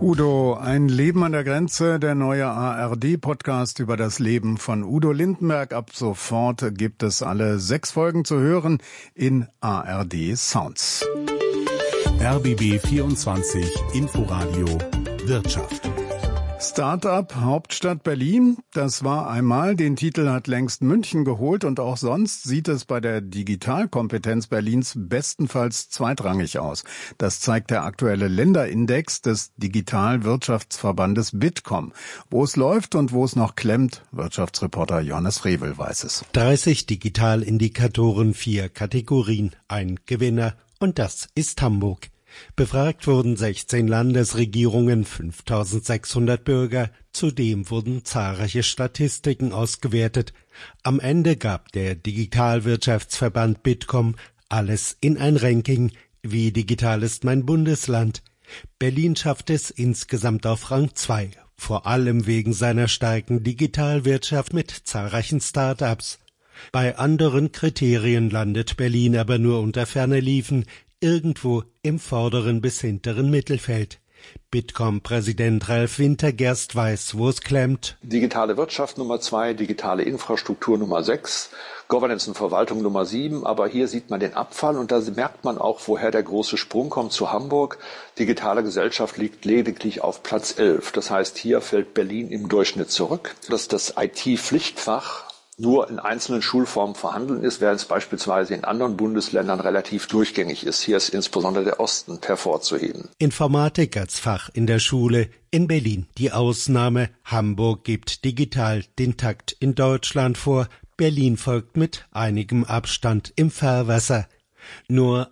Udo, ein Leben an der Grenze, der neue ARD-Podcast über das Leben von Udo Lindenberg. Ab sofort gibt es alle 6 Folgen zu hören in ARD Sounds. RBB 24 Inforadio Wirtschaft. Start-up Hauptstadt Berlin, das war einmal, den Titel hat längst München geholt und auch sonst sieht es bei der Digitalkompetenz Berlins bestenfalls zweitrangig aus. Das zeigt der aktuelle Länderindex des Digitalwirtschaftsverbandes Bitkom. Wo es läuft und wo es noch klemmt, Wirtschaftsreporter Johannes Revel weiß es. 30 Digitalindikatoren, 4 Kategorien, ein Gewinner und das ist Hamburg. Befragt wurden 16 Landesregierungen, 5.600 Bürger. Zudem wurden zahlreiche Statistiken ausgewertet. Am Ende gab der Digitalwirtschaftsverband Bitkom alles in ein Ranking. Wie digital ist mein Bundesland? Berlin schafft es insgesamt auf Rang 2, vor allem wegen seiner starken Digitalwirtschaft mit zahlreichen Start-ups. Bei anderen Kriterien landet Berlin aber nur unter ferner Liefen, irgendwo im vorderen bis hinteren Mittelfeld. Bitkom-Präsident Ralf Wintergerst weiß, wo es klemmt. Digitale Wirtschaft Nummer 2, digitale Infrastruktur Nummer 6, Governance und Verwaltung Nummer 7. Aber hier sieht man den Abfall und da merkt man auch, woher der große Sprung kommt zu Hamburg. Digitale Gesellschaft liegt lediglich auf Platz 11. Das heißt, hier fällt Berlin im Durchschnitt zurück. Dass das IT-Pflichtfach nur in einzelnen Schulformen vorhanden ist, während es beispielsweise in anderen Bundesländern relativ durchgängig ist. Hier ist insbesondere der Osten hervorzuheben. Informatik als Fach in der Schule, in Berlin die Ausnahme. Hamburg gibt digital den Takt in Deutschland vor. Berlin folgt mit einigem Abstand im Fahrwasser. Nur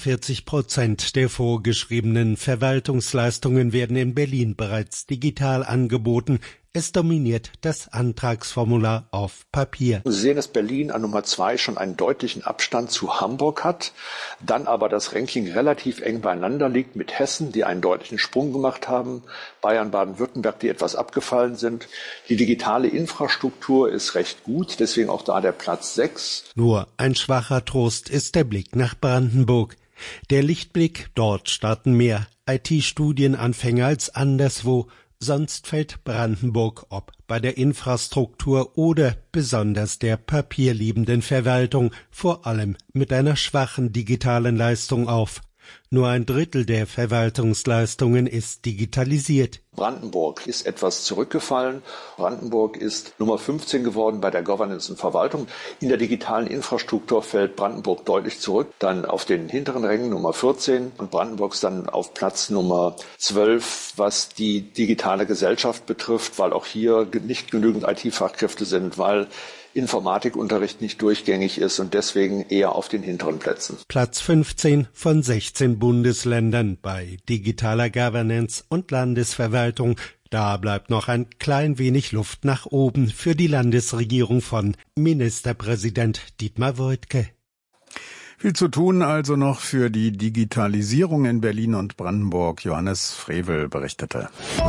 41% der vorgeschriebenen Verwaltungsleistungen werden in Berlin bereits digital angeboten. Es dominiert das Antragsformular auf Papier. Sie sehen, dass Berlin an Nummer 2 schon einen deutlichen Abstand zu Hamburg hat, dann aber das Ranking relativ eng beieinander liegt mit Hessen, die einen deutlichen Sprung gemacht haben, Bayern, Baden-Württemberg, die etwas abgefallen sind. Die digitale Infrastruktur ist recht gut, deswegen auch da der Platz 6. Nur ein schwacher Trost ist der Blick nach Brandenburg. Der Lichtblick, dort starten mehr IT-Studienanfänger als anderswo. Sonst fällt Brandenburg, ob bei der Infrastruktur oder besonders der papierliebenden Verwaltung, vor allem mit einer schwachen digitalen Leistung auf. Nur ein Drittel der Verwaltungsleistungen ist digitalisiert. Brandenburg ist etwas zurückgefallen. Brandenburg ist Nummer 15 geworden bei der Governance und Verwaltung. In der digitalen Infrastruktur fällt Brandenburg deutlich zurück. Dann auf den hinteren Rängen Nummer 14 und Brandenburg ist dann auf Platz Nummer 12, was die digitale Gesellschaft betrifft, weil auch hier nicht genügend IT-Fachkräfte sind, weil Informatikunterricht nicht durchgängig ist und deswegen eher auf den hinteren Plätzen. Platz 15 von 16 Bundesländern bei digitaler Governance und Landesverwaltung. Da bleibt noch ein klein wenig Luft nach oben für die Landesregierung von Ministerpräsident Dietmar Woidke. Viel zu tun also noch für die Digitalisierung in Berlin und Brandenburg. Johannes Frevel berichtete.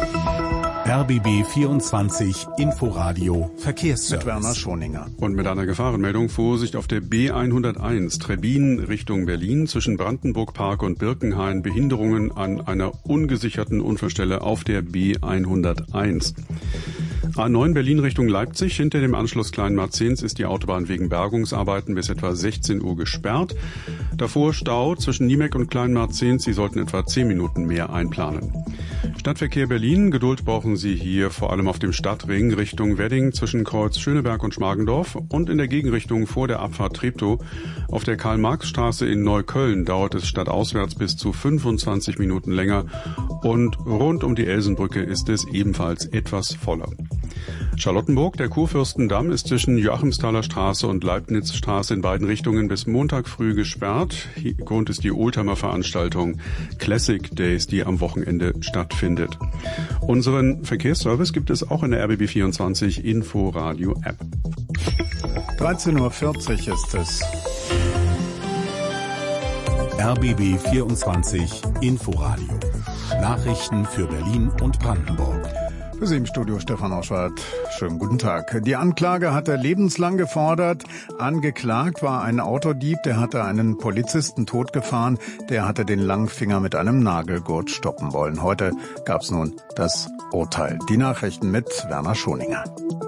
RBB 24 Inforadio Verkehrsservice. Mit Werner Schoninger. Und mit einer Gefahrenmeldung: Vorsicht auf der B101 Trebbin Richtung Berlin zwischen Brandenburg Park und Birkenhain. Behinderungen an einer ungesicherten Unfallstelle auf der B101. A9 Berlin Richtung Leipzig. Hinter dem Anschluss Kleinmarzens ist die Autobahn wegen Bergungsarbeiten bis etwa 16 Uhr gesperrt. Davor Stau zwischen Niemek und Kleinmarzens. Sie sollten etwa 10 Minuten mehr einplanen. Stadtverkehr Berlin. Geduld brauchen Sie hier vor allem auf dem Stadtring Richtung Wedding zwischen Kreuz Schöneberg und Schmargendorf und in der Gegenrichtung vor der Abfahrt Treptow. Auf der Karl-Marx-Straße in Neukölln dauert es stadtauswärts bis zu 25 Minuten länger und rund um die Elsenbrücke ist es ebenfalls etwas voller. Charlottenburg, der Kurfürstendamm ist zwischen Joachimsthaler Straße und Leibnizstraße in beiden Richtungen bis Montag früh gesperrt. Grund ist die Oldtimer-Veranstaltung Classic Days, die am Wochenende stattfindet. Unseren Verkehrsservice gibt es auch in der RBB24 Inforadio App. 13.40 Uhr ist es. RBB 24 Inforadio. Nachrichten für Berlin und Brandenburg. Für Sie im Studio Stefan Oschwart. Schönen guten Tag. Die Anklage hatte lebenslang gefordert. Angeklagt war ein Autodieb, der hatte einen Polizisten totgefahren. Der hatte den Langfinger mit einem Nagelgurt stoppen wollen. Heute gab's nun das Urteil. Die Nachrichten mit Werner Schoninger.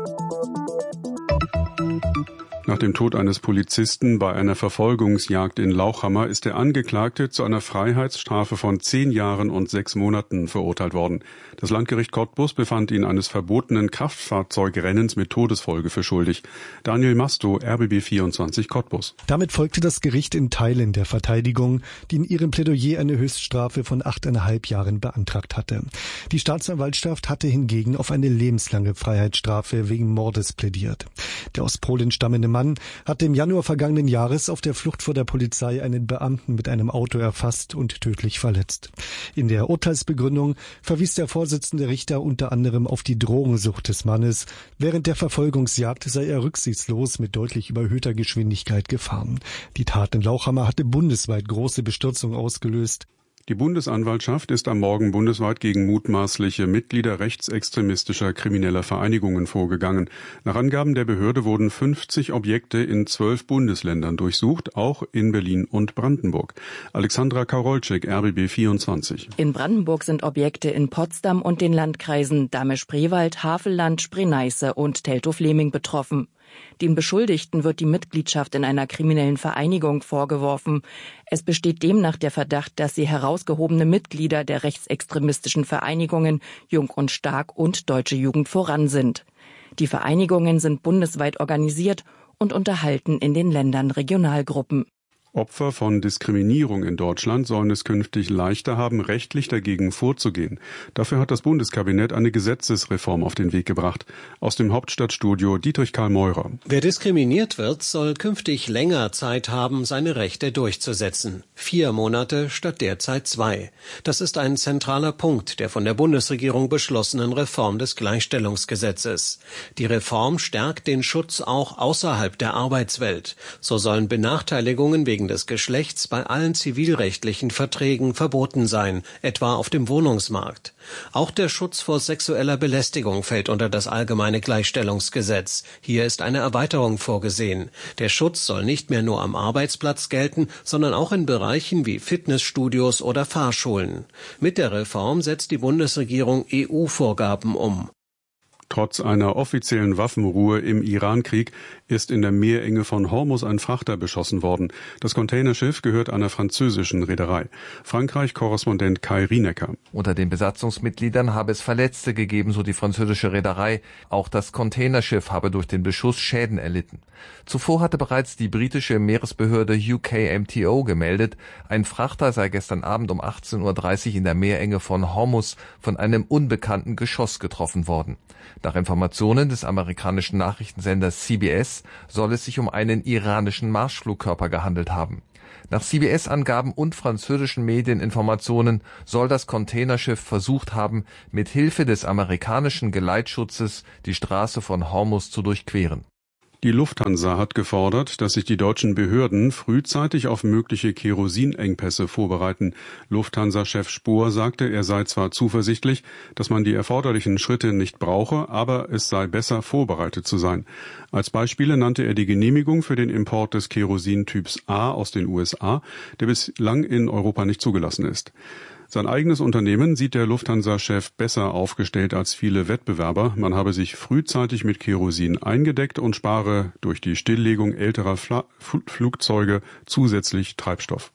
Nach dem Tod eines Polizisten bei einer Verfolgungsjagd in Lauchhammer ist der Angeklagte zu einer Freiheitsstrafe von 10 Jahren und 6 Monaten verurteilt worden. Das Landgericht Cottbus befand ihn eines verbotenen Kraftfahrzeugrennens mit Todesfolge für schuldig. Daniel Masto, RBB 24 Cottbus. Damit folgte das Gericht in Teilen der Verteidigung, die in ihrem Plädoyer eine Höchststrafe von 8,5 Jahren beantragt hatte. Die Staatsanwaltschaft hatte hingegen auf eine lebenslange Freiheitsstrafe wegen Mordes plädiert. Der aus Polen stammende Mann hatte im Januar vergangenen Jahres auf der Flucht vor der Polizei einen Beamten mit einem Auto erfasst und tödlich verletzt. In der Urteilsbegründung verwies der Vorsitzende Richter unter anderem auf die Drogensucht des Mannes. Während der Verfolgungsjagd sei er rücksichtslos mit deutlich überhöhter Geschwindigkeit gefahren. Die Tat in Lauchhammer hatte bundesweit große Bestürzung ausgelöst. Die Bundesanwaltschaft ist am Morgen bundesweit gegen mutmaßliche Mitglieder rechtsextremistischer krimineller Vereinigungen vorgegangen. Nach Angaben der Behörde wurden 50 Objekte in 12 Bundesländern durchsucht, auch in Berlin und Brandenburg. Alexandra Karolczyk, RBB 24. In Brandenburg sind Objekte in Potsdam und den Landkreisen Dahme-Spreewald, Havelland, Spree-Neiße und Teltow-Fleming betroffen. Den Beschuldigten wird die Mitgliedschaft in einer kriminellen Vereinigung vorgeworfen. Es besteht demnach der Verdacht, dass sie herausgehobene Mitglieder der rechtsextremistischen Vereinigungen Jung und Stark und Deutsche Jugend voran sind. Die Vereinigungen sind bundesweit organisiert und unterhalten in den Ländern Regionalgruppen. Opfer von Diskriminierung in Deutschland sollen es künftig leichter haben, rechtlich dagegen vorzugehen. Dafür hat das Bundeskabinett eine Gesetzesreform auf den Weg gebracht. Aus dem Hauptstadtstudio Dietrich Karl Meurer. Wer diskriminiert wird, soll künftig länger Zeit haben, seine Rechte durchzusetzen. 4 Monate statt derzeit 2. Das ist ein zentraler Punkt der von der Bundesregierung beschlossenen Reform des Gleichstellungsgesetzes. Die Reform stärkt den Schutz auch außerhalb der Arbeitswelt. So sollen Benachteiligungen wegen des Geschlechts bei allen zivilrechtlichen Verträgen verboten sein, etwa auf dem Wohnungsmarkt. Auch der Schutz vor sexueller Belästigung fällt unter das allgemeine Gleichstellungsgesetz. Hier ist eine Erweiterung vorgesehen. Der Schutz soll nicht mehr nur am Arbeitsplatz gelten, sondern auch in Bereichen wie Fitnessstudios oder Fahrschulen. Mit der Reform setzt die Bundesregierung EU-Vorgaben um. Trotz einer offiziellen Waffenruhe im Irankrieg ist in der Meerenge von Hormuz ein Frachter beschossen worden. Das Containerschiff gehört einer französischen Reederei. Frankreich-Korrespondent Kai Rienecker. Unter den Besatzungsmitgliedern habe es Verletzte gegeben, so die französische Reederei. Auch das Containerschiff habe durch den Beschuss Schäden erlitten. Zuvor hatte bereits die britische Meeresbehörde UKMTO gemeldet, ein Frachter sei gestern Abend um 18:30 Uhr in der Meerenge von Hormuz von einem unbekannten Geschoss getroffen worden. Nach Informationen des amerikanischen Nachrichtensenders CBS soll es sich um einen iranischen Marschflugkörper gehandelt haben. Nach CBS-Angaben und französischen Medieninformationen soll das Containerschiff versucht haben, mit Hilfe des amerikanischen Geleitschutzes die Straße von Hormuz zu durchqueren. Die Lufthansa hat gefordert, dass sich die deutschen Behörden frühzeitig auf mögliche Kerosinengpässe vorbereiten. Lufthansa-Chef Spohr sagte, er sei zwar zuversichtlich, dass man die erforderlichen Schritte nicht brauche, aber es sei besser vorbereitet zu sein. Als Beispiele nannte er die Genehmigung für den Import des Kerosin-Typs A aus den USA, der bislang in Europa nicht zugelassen ist. Sein eigenes Unternehmen sieht der Lufthansa-Chef besser aufgestellt als viele Wettbewerber. Man habe sich frühzeitig mit Kerosin eingedeckt und spare durch die Stilllegung älterer Flugzeuge zusätzlich Treibstoff.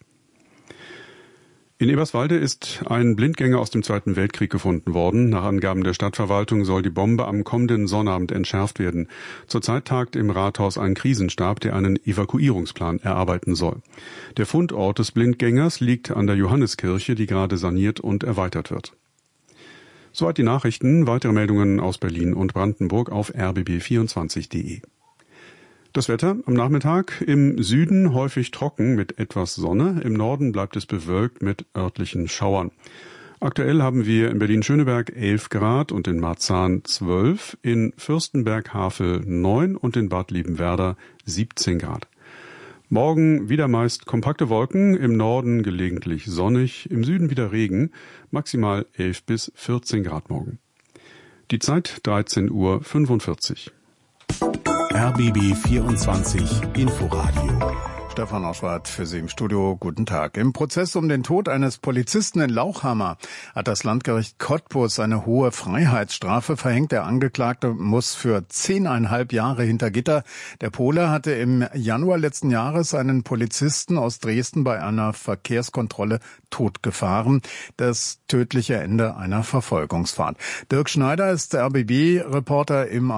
In Eberswalde ist ein Blindgänger aus dem Zweiten Weltkrieg gefunden worden. Nach Angaben der Stadtverwaltung soll die Bombe am kommenden Sonnabend entschärft werden. Zurzeit tagt im Rathaus ein Krisenstab, der einen Evakuierungsplan erarbeiten soll. Der Fundort des Blindgängers liegt an der Johanneskirche, die gerade saniert und erweitert wird. Soweit die Nachrichten. Weitere Meldungen aus Berlin und Brandenburg auf rbb24.de. Das Wetter am Nachmittag im Süden häufig trocken mit etwas Sonne. Im Norden bleibt es bewölkt mit örtlichen Schauern. Aktuell haben wir in Berlin-Schöneberg 11 Grad und in Marzahn 12, in Fürstenberg-Havel 9 und in Bad Liebenwerda 17 Grad. Morgen wieder meist kompakte Wolken, im Norden gelegentlich sonnig, im Süden wieder Regen, maximal 11 bis 14 Grad morgen. Die Zeit 13:45 Uhr. RBB 24 Inforadio. Stefan Oschwart für Sie im Studio. Guten Tag. Im Prozess um den Tod eines Polizisten in Lauchhammer hat das Landgericht Cottbus eine hohe Freiheitsstrafe verhängt. Der Angeklagte muss für 10,5 Jahre hinter Gitter. Der Pole hatte im Januar letzten Jahres einen Polizisten aus Dresden bei einer Verkehrskontrolle totgefahren. Das tödliche Ende einer Verfolgungsfahrt. Dirk Schneider ist RBB-Reporter im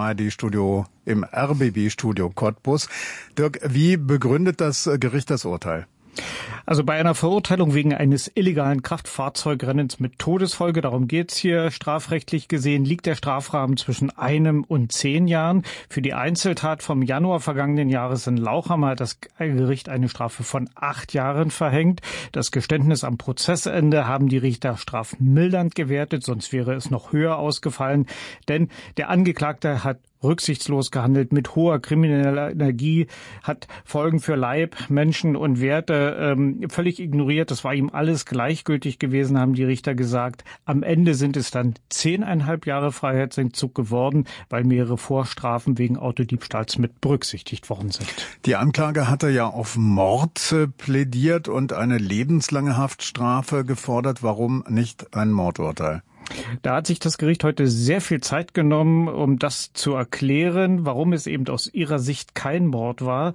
RBB-Studio Cottbus. Dirk, wie begründet das Gericht das Urteil? Also bei einer Verurteilung wegen eines illegalen Kraftfahrzeugrennens mit Todesfolge, darum geht's hier, strafrechtlich gesehen, liegt der Strafrahmen zwischen 1 und 10 Jahren. Für die Einzeltat vom Januar vergangenen Jahres in Lauchhammer hat das Gericht eine Strafe von 8 Jahren verhängt. Das Geständnis am Prozessende haben die Richter strafmildernd gewertet, sonst wäre es noch höher ausgefallen. Denn der Angeklagte hat rücksichtslos gehandelt, mit hoher krimineller Energie, hat Folgen für Leib, Menschen und Werte völlig ignoriert. Das war ihm alles gleichgültig gewesen, haben die Richter gesagt. Am Ende sind es dann 10,5 Jahre Freiheitsentzug geworden, weil mehrere Vorstrafen wegen Autodiebstahls mit berücksichtigt worden sind. Die Anklage hatte ja auf Mord plädiert und eine lebenslange Haftstrafe gefordert. Warum nicht ein Mordurteil? Da hat sich das Gericht heute sehr viel Zeit genommen, um das zu erklären, warum es eben aus ihrer Sicht kein Mord war.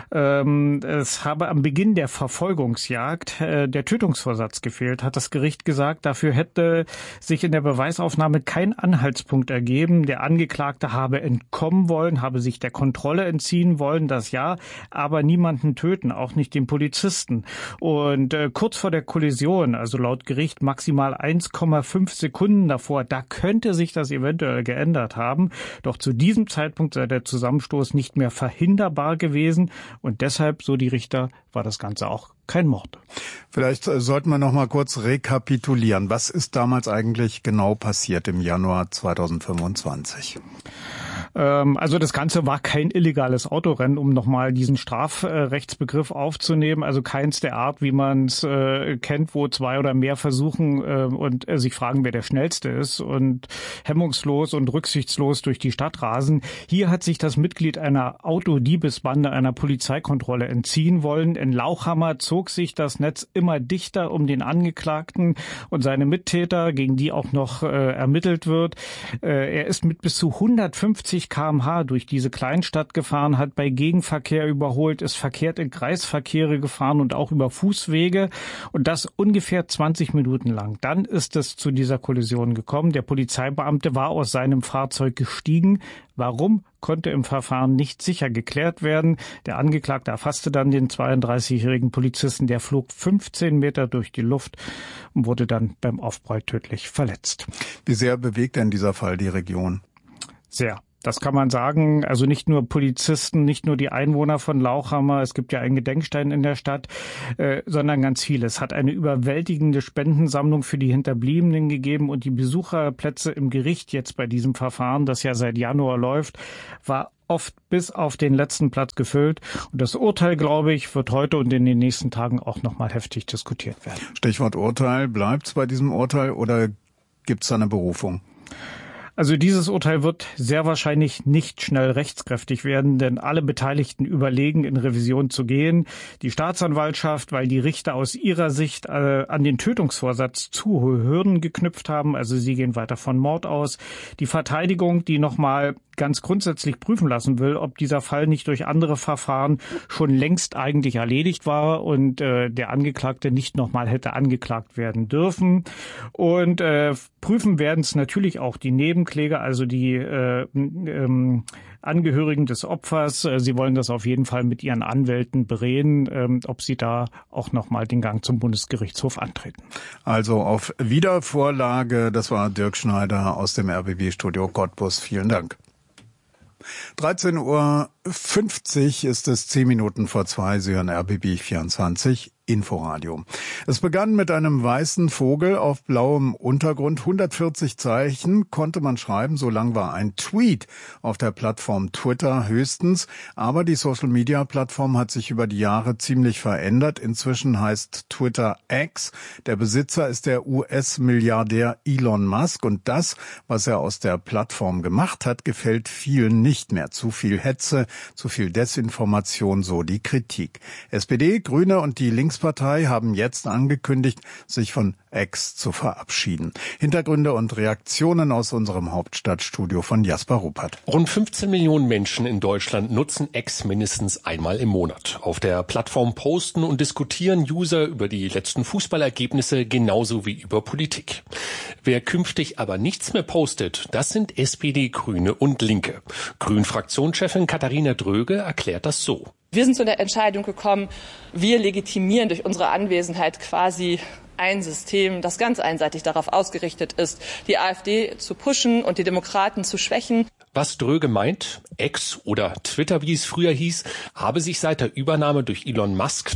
Es habe am Beginn der Verfolgungsjagd der Tötungsvorsatz gefehlt, hat das Gericht gesagt. Dafür hätte sich in der Beweisaufnahme kein Anhaltspunkt ergeben. Der Angeklagte habe entkommen wollen, habe sich der Kontrolle entziehen wollen, das ja, aber niemanden töten, auch nicht den Polizisten. Und kurz vor der Kollision, also laut Gericht maximal 1,5 Sekunden davor, da könnte sich das eventuell geändert haben. Doch zu diesem Zeitpunkt sei der Zusammenstoß nicht mehr verhinderbar gewesen und deshalb, so die Richter, war das Ganze auch kein Mord. Vielleicht sollten wir noch mal kurz rekapitulieren. Was ist damals eigentlich genau passiert im Januar 2025? Also das Ganze war kein illegales Autorennen, um nochmal diesen Strafrechtsbegriff aufzunehmen. Also keins der Art, wie man es kennt, wo 2 oder mehr versuchen und sich fragen, wer der Schnellste ist und hemmungslos und rücksichtslos durch die Stadt rasen. Hier hat sich das Mitglied einer Autodiebesbande einer Polizeikontrolle entziehen wollen. In Lauchhammer zog sich das Netz immer dichter um den Angeklagten und seine Mittäter, gegen die auch noch ermittelt wird. Er ist mit bis zu 150 km/h durch diese Kleinstadt gefahren, hat bei Gegenverkehr überholt, ist verkehrt in Kreisverkehre gefahren und auch über Fußwege und das ungefähr 20 Minuten lang. Dann ist es zu dieser Kollision gekommen. Der Polizeibeamte war aus seinem Fahrzeug gestiegen. Warum, konnte im Verfahren nicht sicher geklärt werden. Der Angeklagte erfasste dann den 32-jährigen Polizisten. Der flog 15 Meter durch die Luft und wurde dann beim Aufprall tödlich verletzt. Wie sehr bewegt denn dieser Fall die Region? Sehr. Das kann man sagen. Also nicht nur Polizisten, nicht nur die Einwohner von Lauchhammer, es gibt ja einen Gedenkstein in der Stadt, sondern ganz viele. Es hat eine überwältigende Spendensammlung für die Hinterbliebenen gegeben und die Besucherplätze im Gericht jetzt bei diesem Verfahren, das ja seit Januar läuft, war oft bis auf den letzten Platz gefüllt. Und das Urteil, glaube ich, wird heute und in den nächsten Tagen auch nochmal heftig diskutiert werden. Stichwort Urteil. Bleibt's bei diesem Urteil oder gibt's da eine Berufung? Also dieses Urteil wird sehr wahrscheinlich nicht schnell rechtskräftig werden, denn alle Beteiligten überlegen, in Revision zu gehen. Die Staatsanwaltschaft, weil die Richter aus ihrer Sicht an den Tötungsvorsatz zu hohe Hürden geknüpft haben, also sie gehen weiter von Mord aus. Die Verteidigung, die nochmal ganz grundsätzlich prüfen lassen will, ob dieser Fall nicht durch andere Verfahren schon längst eigentlich erledigt war und der Angeklagte nicht nochmal hätte angeklagt werden dürfen. Und prüfen werden es natürlich auch die Nebenkläger, also die Angehörigen des Opfers. Sie wollen das auf jeden Fall mit ihren Anwälten bereden, ob sie da auch nochmal den Gang zum Bundesgerichtshof antreten. Also auf Wiedervorlage, das war Dirk Schneider aus dem RBB-Studio Cottbus. Vielen Dank. 13:48 Uhr. 7:50 ist es, 10 Minuten vor 2. Sie hören RBB 24 Inforadio. Es begann mit einem weißen Vogel auf blauem Untergrund. 140 Zeichen konnte man schreiben, so lang war ein Tweet auf der Plattform Twitter höchstens. Aber die Social-Media-Plattform hat sich über die Jahre ziemlich verändert. Inzwischen heißt Twitter X. Der Besitzer ist der US-Milliardär Elon Musk. Und das, was er aus der Plattform gemacht hat, gefällt vielen nicht mehr. Zu viel Hetze, zu viel Desinformation, so die Kritik. SPD, Grüne und die Linkspartei haben jetzt angekündigt, sich von X zu verabschieden. Hintergründe und Reaktionen aus unserem Hauptstadtstudio von Jasper Ruppert. Rund 15 Millionen Menschen in Deutschland nutzen X mindestens einmal im Monat. Auf der Plattform posten und diskutieren User über die letzten Fußballergebnisse genauso wie über Politik. Wer künftig aber nichts mehr postet, das sind SPD, Grüne und Linke. Grün-Fraktionschefin Katharina Dröge erklärt das so. Wir sind zu der Entscheidung gekommen, wir legitimieren durch unsere Anwesenheit quasi ein System, das ganz einseitig darauf ausgerichtet ist, die AfD zu pushen und die Demokraten zu schwächen. Was Dröge meint, X oder Twitter, wie es früher hieß, habe sich seit der Übernahme durch Elon Musk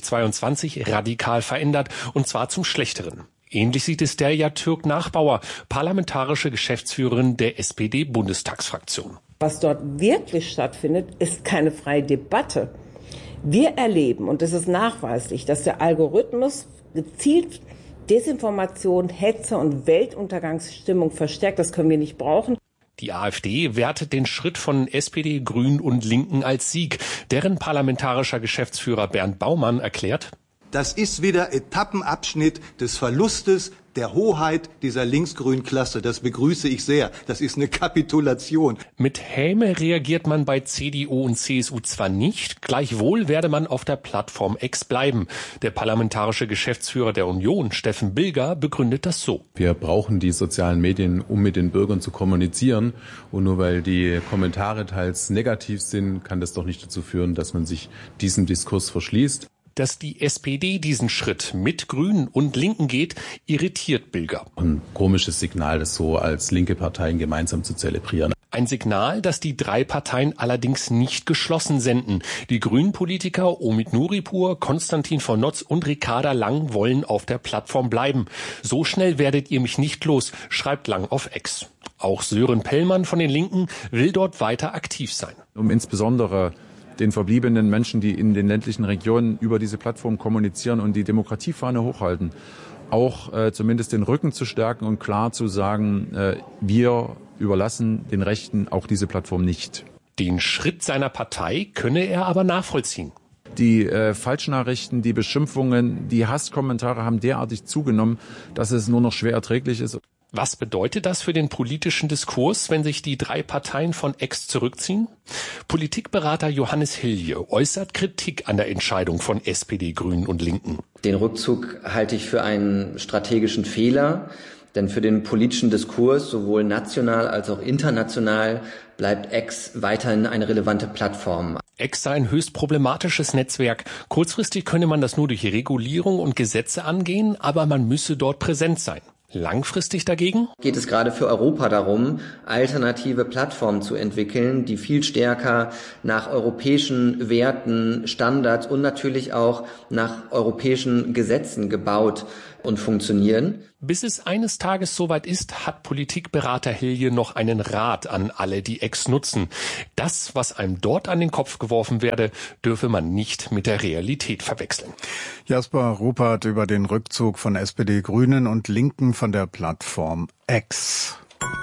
2022 radikal verändert, und zwar zum Schlechteren. Ähnlich sieht es Derya Türk-Nachbauer, parlamentarische Geschäftsführerin der SPD-Bundestagsfraktion. Was dort wirklich stattfindet, ist keine freie Debatte. Wir erleben, und es ist nachweislich, dass der Algorithmus gezielt Desinformation, Hetze und Weltuntergangsstimmung verstärkt. Das können wir nicht brauchen. Die AfD wertet den Schritt von SPD, Grünen und Linken als Sieg. Deren parlamentarischer Geschäftsführer Bernd Baumann erklärt: Das ist wieder Etappenabschnitt des Verlustes der Hoheit dieser linksgrünen Klasse. Das begrüße ich sehr. Das ist eine Kapitulation. Mit Häme reagiert man bei CDU und CSU zwar nicht, gleichwohl werde man auf der Plattform X bleiben. Der parlamentarische Geschäftsführer der Union, Steffen Bilger, begründet das so. Wir brauchen die sozialen Medien, um mit den Bürgern zu kommunizieren. Und nur weil die Kommentare teils negativ sind, kann das doch nicht dazu führen, dass man sich diesem Diskurs verschließt. Dass die SPD diesen Schritt mit Grünen und Linken geht, irritiert Bilger. Ein komisches Signal, das so als linke Parteien gemeinsam zu zelebrieren. Ein Signal, das die drei Parteien allerdings nicht geschlossen senden. Die Grünen-Politiker Omid Nuripur, Konstantin von Notz und Ricarda Lang wollen auf der Plattform bleiben. So schnell werdet ihr mich nicht los, schreibt Lang auf X. Auch Sören Pellmann von den Linken will dort weiter aktiv sein. Um insbesondere den verbliebenen Menschen, die in den ländlichen Regionen über diese Plattform kommunizieren und die Demokratiefahne hochhalten, auch zumindest den Rücken zu stärken und klar zu sagen, wir überlassen den Rechten auch diese Plattform nicht. Den Schritt seiner Partei könne er aber nachvollziehen. Die Falschnachrichten, die Beschimpfungen, die Hasskommentare haben derartig zugenommen, dass es nur noch schwer erträglich ist. Was bedeutet das für den politischen Diskurs, wenn sich die drei Parteien von X zurückziehen? Politikberater Johannes Hilje äußert Kritik an der Entscheidung von SPD, Grünen und Linken. Den Rückzug halte ich für einen strategischen Fehler, denn für den politischen Diskurs, sowohl national als auch international, bleibt X weiterhin eine relevante Plattform. X sei ein höchst problematisches Netzwerk. Kurzfristig könne man das nur durch Regulierung und Gesetze angehen, aber man müsse dort präsent sein. Langfristig dagegen geht es gerade für Europa darum, alternative Plattformen zu entwickeln, die viel stärker nach europäischen Werten, Standards und natürlich auch nach europäischen Gesetzen gebaut und funktionieren. Bis es eines Tages soweit ist, hat Politikberater Hilje noch einen Rat an alle, die X nutzen. Das, was einem dort an den Kopf geworfen werde, dürfe man nicht mit der Realität verwechseln. Jasper Ruppert über den Rückzug von SPD, Grünen und Linken von der Plattform X.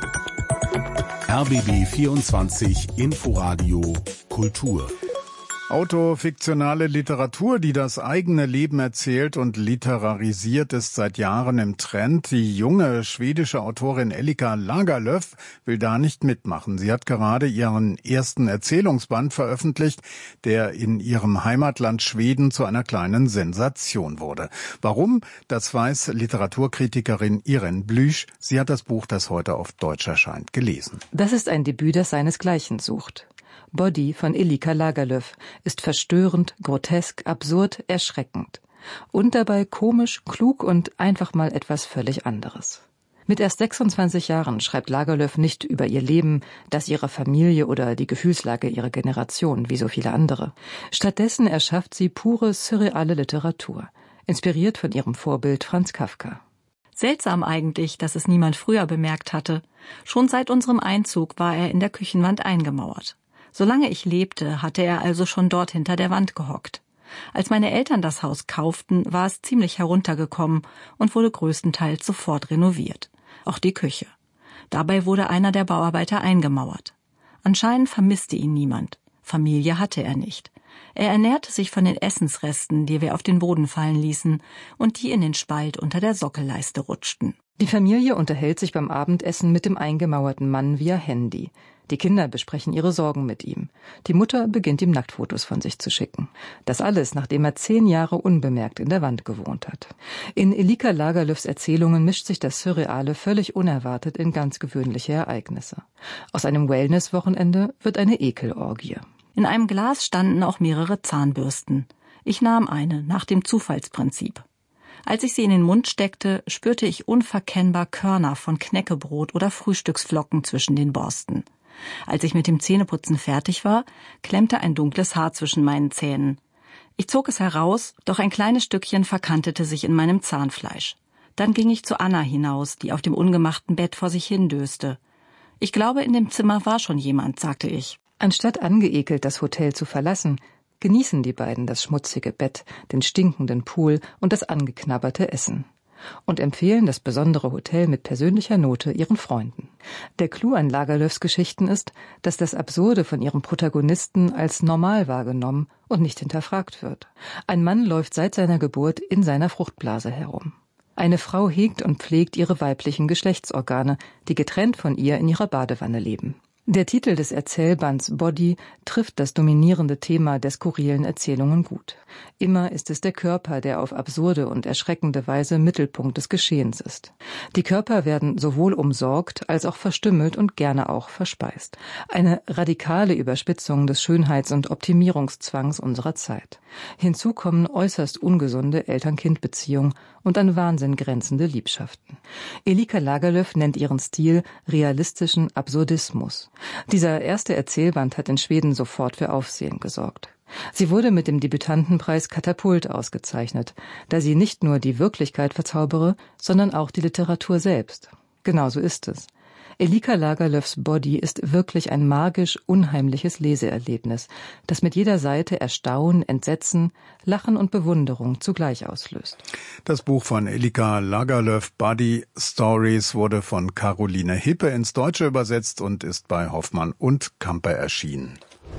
RBB 24 Inforadio Kultur. Autofiktionale Literatur, die das eigene Leben erzählt und literarisiert, ist seit Jahren im Trend. Die junge schwedische Autorin Elika Lagerlöf will da nicht mitmachen. Sie hat gerade ihren ersten Erzählungsband veröffentlicht, der in ihrem Heimatland Schweden zu einer kleinen Sensation wurde. Warum? Das weiß Literaturkritikerin Irene Blüsch. Sie hat das Buch, das heute auf Deutsch erscheint, gelesen. Das ist ein Debüt, das seinesgleichen sucht. Body von Elika Lagerlöf ist verstörend, grotesk, absurd, erschreckend. Und dabei komisch, klug und einfach mal etwas völlig anderes. Mit erst 26 Jahren schreibt Lagerlöf nicht über ihr Leben, das ihrer Familie oder die Gefühlslage ihrer Generation, wie so viele andere. Stattdessen erschafft sie pure, surreale Literatur, inspiriert von ihrem Vorbild Franz Kafka. Seltsam eigentlich, dass es niemand früher bemerkt hatte. Schon seit unserem Einzug war er in der Küchenwand eingemauert. Solange ich lebte, hatte er also schon dort hinter der Wand gehockt. Als meine Eltern das Haus kauften, war es ziemlich heruntergekommen und wurde größtenteils sofort renoviert. Auch die Küche. Dabei wurde einer der Bauarbeiter eingemauert. Anscheinend vermisste ihn niemand. Familie hatte er nicht. Er ernährte sich von den Essensresten, die wir auf den Boden fallen ließen und die in den Spalt unter der Sockelleiste rutschten. Die Familie unterhält sich beim Abendessen mit dem eingemauerten Mann via Handy. Die Kinder besprechen ihre Sorgen mit ihm. Die Mutter beginnt ihm Nacktfotos von sich zu schicken. Das alles, nachdem er 10 Jahre unbemerkt in der Wand gewohnt hat. In Elika Lagerlöfs Erzählungen mischt sich das Surreale völlig unerwartet in ganz gewöhnliche Ereignisse. Aus einem Wellness-Wochenende wird eine Ekelorgie. In einem Glas standen auch mehrere Zahnbürsten. Ich nahm eine, nach dem Zufallsprinzip. Als ich sie in den Mund steckte, spürte ich unverkennbar Körner von Knäckebrot oder Frühstücksflocken zwischen den Borsten. Als ich mit dem Zähneputzen fertig war, klemmte ein dunkles Haar zwischen meinen Zähnen. Ich zog es heraus, doch ein kleines Stückchen verkantete sich in meinem Zahnfleisch. Dann ging ich zu Anna hinaus, die auf dem ungemachten Bett vor sich hindöste. Ich glaube, in dem Zimmer war schon jemand, sagte ich. Anstatt angeekelt das Hotel zu verlassen, genießen die beiden das schmutzige Bett, den stinkenden Pool und das angeknabberte Essen. Und empfehlen das besondere Hotel mit persönlicher Note ihren Freunden. Der Clou an Lagerlöfs Geschichten ist, dass das Absurde von ihrem Protagonisten als normal wahrgenommen und nicht hinterfragt wird. Ein Mann läuft seit seiner Geburt in seiner Fruchtblase herum. Eine Frau hegt und pflegt ihre weiblichen Geschlechtsorgane, die getrennt von ihr in ihrer Badewanne leben. Der Titel des Erzählbands Body trifft das dominierende Thema der skurrilen Erzählungen gut. Immer ist es der Körper, der auf absurde und erschreckende Weise Mittelpunkt des Geschehens ist. Die Körper werden sowohl umsorgt als auch verstümmelt und gerne auch verspeist. Eine radikale Überspitzung des Schönheits- und Optimierungszwangs unserer Zeit. Hinzu kommen äußerst ungesunde Eltern-Kind-Beziehungen und an Wahnsinn grenzende Liebschaften. Elika Lagerlöf nennt ihren Stil realistischen Absurdismus. Dieser erste Erzählband hat in Schweden sofort für Aufsehen gesorgt. Sie wurde mit dem Debütantenpreis Katapult ausgezeichnet, da sie nicht nur die Wirklichkeit verzaubere, sondern auch die Literatur selbst. Genauso ist es. Elika Lagerlöfs Body ist wirklich ein magisch unheimliches Leseerlebnis, das mit jeder Seite Erstaunen, Entsetzen, Lachen und Bewunderung zugleich auslöst. Das Buch von Elika Lagerlöf, Body Stories, wurde von Caroline Hippe ins Deutsche übersetzt und ist bei Hoffmann und Kamper erschienen.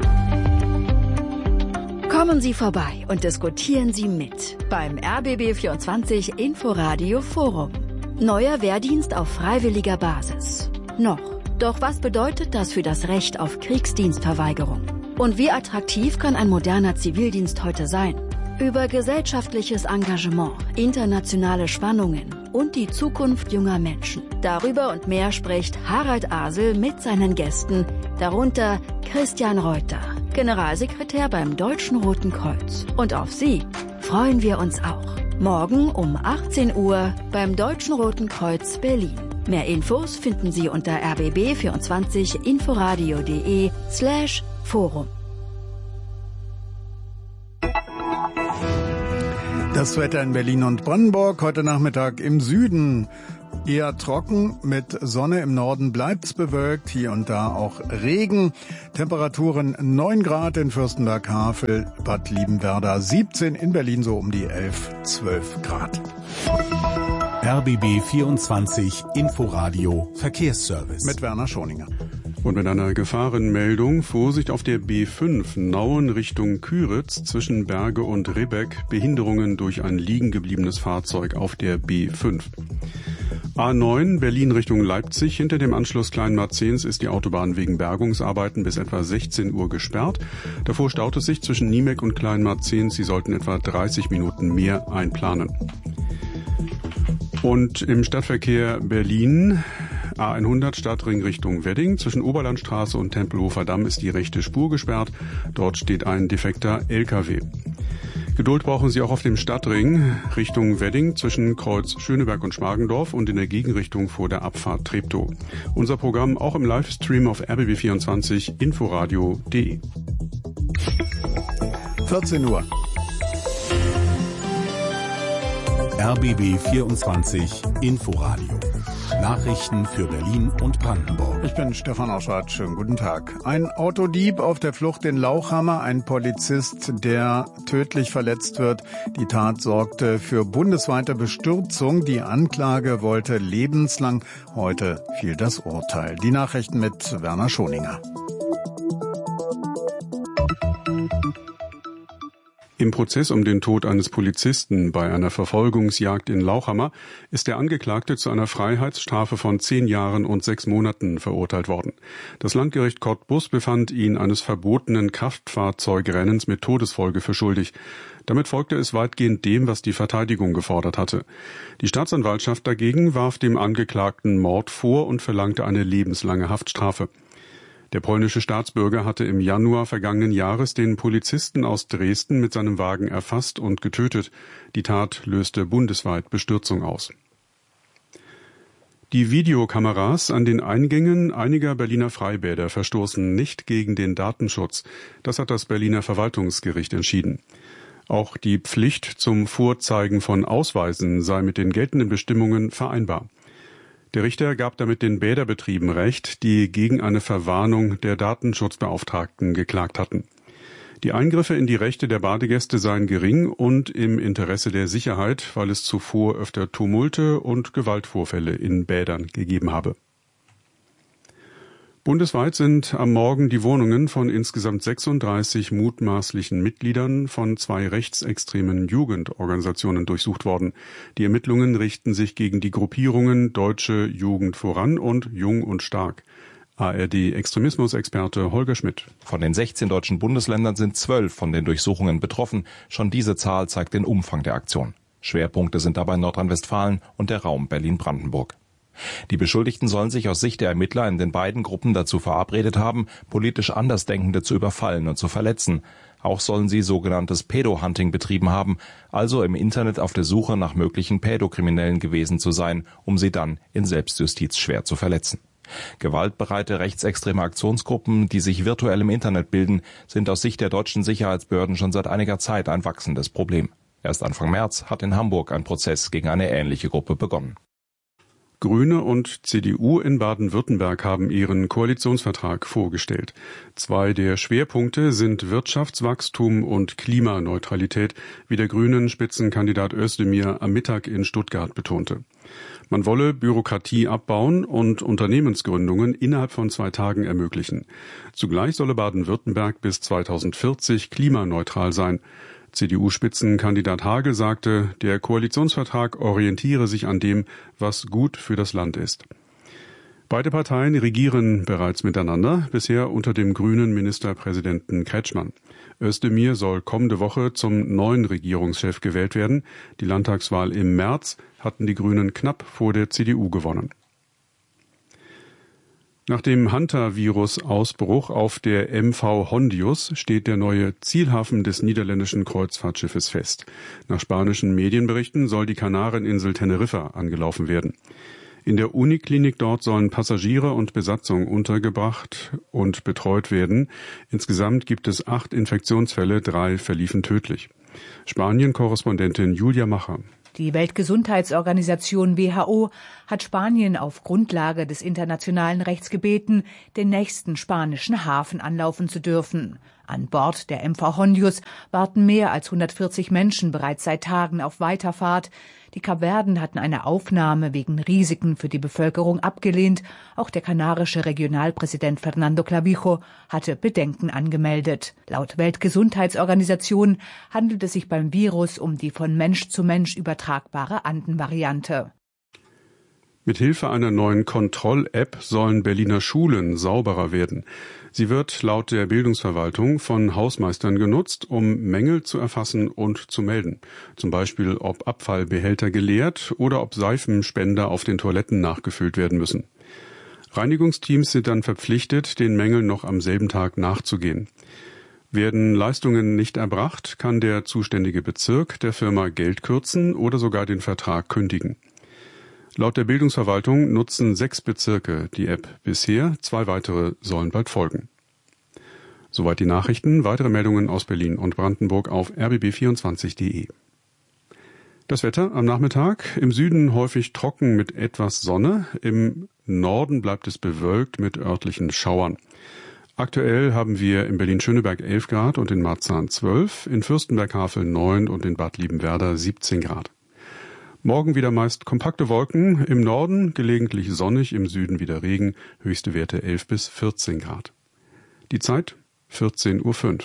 Kommen Sie vorbei und diskutieren Sie mit beim RBB24 Inforadio Forum. Neuer Wehrdienst auf freiwilliger Basis. Noch. Doch was bedeutet das für das Recht auf Kriegsdienstverweigerung? Und wie attraktiv kann ein moderner Zivildienst heute sein? Über gesellschaftliches Engagement, internationale Spannungen und die Zukunft junger Menschen. Darüber und mehr spricht Harald Asel mit seinen Gästen, darunter Christian Reuter, Generalsekretär beim Deutschen Roten Kreuz. Und auf Sie freuen wir uns auch. Morgen um 18 Uhr beim Deutschen Roten Kreuz Berlin. Mehr Infos finden Sie unter rbb24inforadio.de/forum. Das Wetter in Berlin und Brandenburg heute Nachmittag im Süden eher trocken, mit Sonne, im Norden bleibt's bewölkt, hier und da auch Regen. Temperaturen 9 Grad in Fürstenberg-Havel, Bad Liebenwerda 17, in Berlin so um die 11, 12 Grad. RBB 24 Inforadio Verkehrsservice. Mit Werner Schoninger. Und mit einer Gefahrenmeldung: Vorsicht auf der B5 Nauen Richtung Küritz zwischen Berge und Ribbeck. Behinderungen durch ein liegen gebliebenes Fahrzeug auf der B5. A9 Berlin Richtung Leipzig. Hinter dem Anschluss Kleinmarzens ist die Autobahn wegen Bergungsarbeiten bis etwa 16 Uhr gesperrt. Davor staut es sich zwischen Niemek und Kleinmarzens. Sie sollten etwa 30 Minuten mehr einplanen. Und im Stadtverkehr Berlin A100 Stadtring Richtung Wedding. Zwischen Oberlandstraße und Tempelhofer Damm ist die rechte Spur gesperrt. Dort steht ein defekter LKW. Geduld brauchen Sie auch auf dem Stadtring Richtung Wedding zwischen Kreuz Schöneberg und Schmargendorf und in der Gegenrichtung vor der Abfahrt Treptow. Unser Programm auch im Livestream auf RBB24 inforadio.de. 14 Uhr. RBB 24 Inforadio. Nachrichten für Berlin und Brandenburg. Ich bin Stefan Oschwart. Schönen guten Tag. Ein Autodieb auf der Flucht in Lauchhammer, ein Polizist, der tödlich verletzt wird. Die Tat sorgte für bundesweite Bestürzung. Die Anklage wollte lebenslang. Heute fiel das Urteil. Die Nachrichten mit Werner Schoninger. Im Prozess um den Tod eines Polizisten bei einer Verfolgungsjagd in Lauchhammer ist der Angeklagte zu einer Freiheitsstrafe von 10 Jahren und 6 Monaten verurteilt worden. Das Landgericht Cottbus befand ihn eines verbotenen Kraftfahrzeugrennens mit Todesfolge für schuldig. Damit folgte es weitgehend dem, was die Verteidigung gefordert hatte. Die Staatsanwaltschaft dagegen warf dem Angeklagten Mord vor und verlangte eine lebenslange Haftstrafe. Der polnische Staatsbürger hatte im Januar vergangenen Jahres den Polizisten aus Dresden mit seinem Wagen erfasst und getötet. Die Tat löste bundesweit Bestürzung aus. Die Videokameras an den Eingängen einiger Berliner Freibäder verstoßen nicht gegen den Datenschutz. Das hat das Berliner Verwaltungsgericht entschieden. Auch die Pflicht zum Vorzeigen von Ausweisen sei mit den geltenden Bestimmungen vereinbar. Der Richter gab damit den Bäderbetrieben Recht, die gegen eine Verwarnung der Datenschutzbeauftragten geklagt hatten. Die Eingriffe in die Rechte der Badegäste seien gering und im Interesse der Sicherheit, weil es zuvor öfter Tumulte und Gewaltvorfälle in Bädern gegeben habe. Bundesweit sind am Morgen die Wohnungen von insgesamt 36 mutmaßlichen Mitgliedern von 2 rechtsextremen Jugendorganisationen durchsucht worden. Die Ermittlungen richten sich gegen die Gruppierungen Deutsche Jugend voran und Jung und Stark. ARD-Extremismusexperte Holger Schmidt. Von den 16 deutschen Bundesländern sind 12 von den Durchsuchungen betroffen. Schon diese Zahl zeigt den Umfang der Aktion. Schwerpunkte sind dabei Nordrhein-Westfalen und der Raum Berlin-Brandenburg. Die Beschuldigten sollen sich aus Sicht der Ermittler in den beiden Gruppen dazu verabredet haben, politisch Andersdenkende zu überfallen und zu verletzen. Auch sollen sie sogenanntes Pädo-Hunting betrieben haben, also im Internet auf der Suche nach möglichen Pädokriminellen gewesen zu sein, um sie dann in Selbstjustiz schwer zu verletzen. Gewaltbereite rechtsextreme Aktionsgruppen, die sich virtuell im Internet bilden, sind aus Sicht der deutschen Sicherheitsbehörden schon seit einiger Zeit ein wachsendes Problem. Erst Anfang März hat in Hamburg ein Prozess gegen eine ähnliche Gruppe begonnen. Grüne und CDU in Baden-Württemberg haben ihren Koalitionsvertrag vorgestellt. 2 der Schwerpunkte sind Wirtschaftswachstum und Klimaneutralität, wie der grünen Spitzenkandidat Özdemir am Mittag in Stuttgart betonte. Man wolle Bürokratie abbauen und Unternehmensgründungen innerhalb von 2 Tagen ermöglichen. Zugleich solle Baden-Württemberg bis 2040 klimaneutral sein. CDU-Spitzenkandidat Hagel sagte, der Koalitionsvertrag orientiere sich an dem, was gut für das Land ist. Beide Parteien regieren bereits miteinander, bisher unter dem grünen Ministerpräsidenten Kretschmann. Özdemir soll kommende Woche zum neuen Regierungschef gewählt werden. Die Landtagswahl im März hatten die Grünen knapp vor der CDU gewonnen. Nach dem Hantavirus-Ausbruch auf der MV Hondius steht der neue Zielhafen des niederländischen Kreuzfahrtschiffes fest. Nach spanischen Medienberichten soll die Kanareninsel Teneriffa angelaufen werden. In der Uniklinik dort sollen Passagiere und Besatzung untergebracht und betreut werden. Insgesamt gibt es 8 Infektionsfälle, 3 verliefen tödlich. Spanien-Korrespondentin Julia Macher. Die Weltgesundheitsorganisation WHO hat Spanien auf Grundlage des internationalen Rechts gebeten, den nächsten spanischen Hafen anlaufen zu dürfen. An Bord der MV Hondius warten mehr als 140 Menschen bereits seit Tagen auf Weiterfahrt. Die Kapverden hatten eine Aufnahme wegen Risiken für die Bevölkerung abgelehnt. Auch der kanarische Regionalpräsident Fernando Clavijo hatte Bedenken angemeldet. Laut Weltgesundheitsorganisation handelt es sich beim Virus um die von Mensch zu Mensch übertragbare Andenvariante. Mit Hilfe einer neuen Kontroll-App sollen Berliner Schulen sauberer werden. Sie wird laut der Bildungsverwaltung von Hausmeistern genutzt, um Mängel zu erfassen und zu melden. Zum Beispiel, ob Abfallbehälter geleert oder ob Seifenspender auf den Toiletten nachgefüllt werden müssen. Reinigungsteams sind dann verpflichtet, den Mängeln noch am selben Tag nachzugehen. Werden Leistungen nicht erbracht, kann der zuständige Bezirk der Firma Geld kürzen oder sogar den Vertrag kündigen. Laut der Bildungsverwaltung nutzen 6 Bezirke die App bisher, 2 weitere sollen bald folgen. Soweit die Nachrichten. Weitere Meldungen aus Berlin und Brandenburg auf rbb24.de. Das Wetter am Nachmittag. Im Süden häufig trocken mit etwas Sonne. Im Norden bleibt es bewölkt mit örtlichen Schauern. Aktuell haben wir in Berlin-Schöneberg 11 Grad und in Marzahn 12, in Fürstenberg-Havel 9 und in Bad Liebenwerda 17 Grad. Morgen wieder meist kompakte Wolken, im Norden gelegentlich sonnig, im Süden wieder Regen, höchste Werte 11 bis 14 Grad. Die Zeit 14:05 Uhr.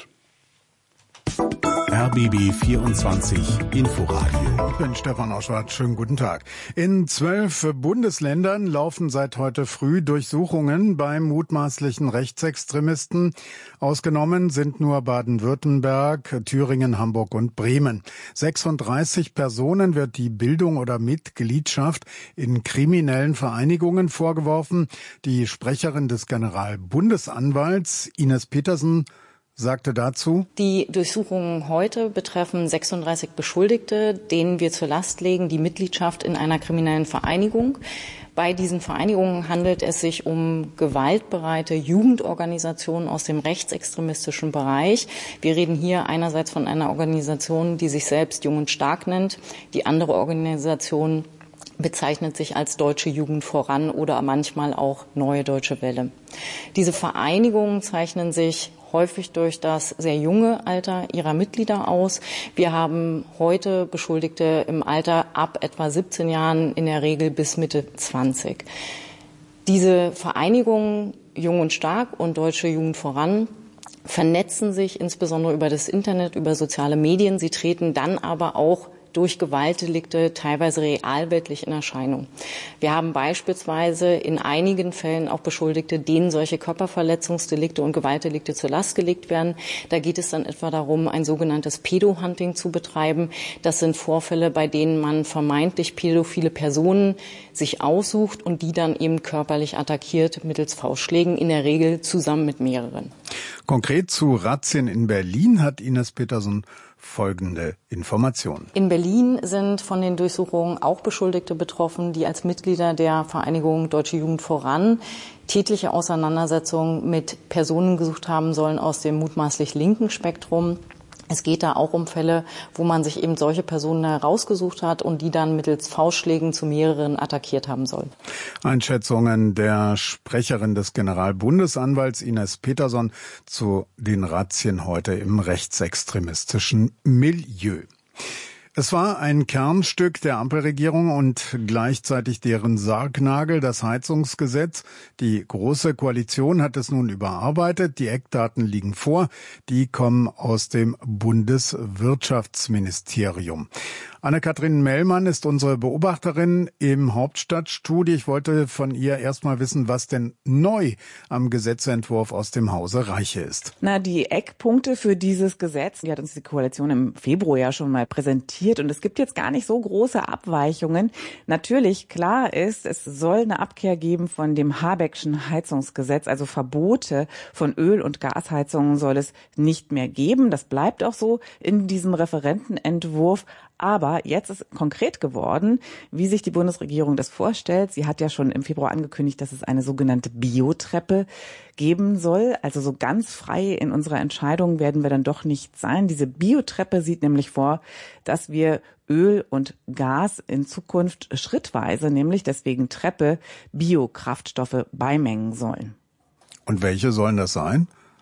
RBB 24 Inforadio. Ich bin Stefan Oschwart. Schönen guten Tag. In 12 Bundesländern laufen seit heute früh Durchsuchungen bei mutmaßlichen Rechtsextremisten. Ausgenommen sind nur Baden-Württemberg, Thüringen, Hamburg und Bremen. 36 Personen wird die Bildung oder Mitgliedschaft in kriminellen Vereinigungen vorgeworfen. Die Sprecherin des Generalbundesanwalts Ines Petersen sagte dazu: Die Durchsuchungen heute betreffen 36 Beschuldigte, denen wir zur Last legen die Mitgliedschaft in einer kriminellen Vereinigung. Bei diesen Vereinigungen handelt es sich um gewaltbereite Jugendorganisationen aus dem rechtsextremistischen Bereich. Wir reden hier einerseits von einer Organisation, die sich selbst Jung und Stark nennt. Die andere Organisation bezeichnet sich als Deutsche Jugend voran oder manchmal auch Neue Deutsche Welle. Diese Vereinigungen zeichnen sich häufig durch das sehr junge Alter ihrer Mitglieder aus. Wir haben heute Beschuldigte im Alter ab etwa 17 Jahren, in der Regel bis Mitte 20. Diese Vereinigungen Jung und Stark und Deutsche Jugend voran vernetzen sich insbesondere über das Internet, über soziale Medien. Sie treten dann aber auch durch Gewaltdelikte teilweise realweltlich in Erscheinung. Wir haben beispielsweise in einigen Fällen auch Beschuldigte, denen solche Körperverletzungsdelikte und Gewaltdelikte zur Last gelegt werden. Da geht es dann etwa darum, ein sogenanntes Pädo-Hunting zu betreiben. Das sind Vorfälle, bei denen man vermeintlich pädophile Personen sich aussucht und die dann eben körperlich attackiert mittels Faustschlägen, in der Regel zusammen mit mehreren. Konkret zu Razzien in Berlin hat Ines Petersen folgende Informationen. In Berlin sind von den Durchsuchungen auch Beschuldigte betroffen, die als Mitglieder der Vereinigung Deutsche Jugend voran tätliche Auseinandersetzungen mit Personen gesucht haben sollen aus dem mutmaßlich linken Spektrum. Es geht da auch um Fälle, wo man sich eben solche Personen herausgesucht hat und die dann mittels Faustschlägen zu mehreren attackiert haben soll. Einschätzungen der Sprecherin des Generalbundesanwalts Ines Petersen zu den Razzien heute im rechtsextremistischen Milieu. Es war ein Kernstück der Ampelregierung und gleichzeitig deren Sargnagel, das Heizungsgesetz. Die Große Koalition hat es nun überarbeitet. Die Eckdaten liegen vor. Die kommen aus dem Bundeswirtschaftsministerium. Anne-Kathrin Mellmann ist unsere Beobachterin im Hauptstadtstudio. Ich wollte von ihr erstmal wissen, was denn neu am Gesetzentwurf aus dem Hause Reiche ist. Die Eckpunkte für dieses Gesetz, die hat uns die Koalition im Februar ja schon mal präsentiert und es gibt jetzt gar nicht so große Abweichungen. Natürlich, klar ist, es soll eine Abkehr geben von dem Habeckschen Heizungsgesetz, also Verbote von Öl- und Gasheizungen soll es nicht mehr geben. Das bleibt auch so in diesem Referentenentwurf. Aber jetzt ist konkret geworden, wie sich die Bundesregierung das vorstellt. Sie hat ja schon im Februar angekündigt, dass es eine sogenannte Biotreppe geben soll. Also so ganz frei in unserer Entscheidung werden wir dann doch nicht sein. Diese Biotreppe sieht nämlich vor, dass wir Öl und Gas in Zukunft schrittweise, nämlich deswegen Treppe, Biokraftstoffe beimengen sollen. Und welche sollen das sein?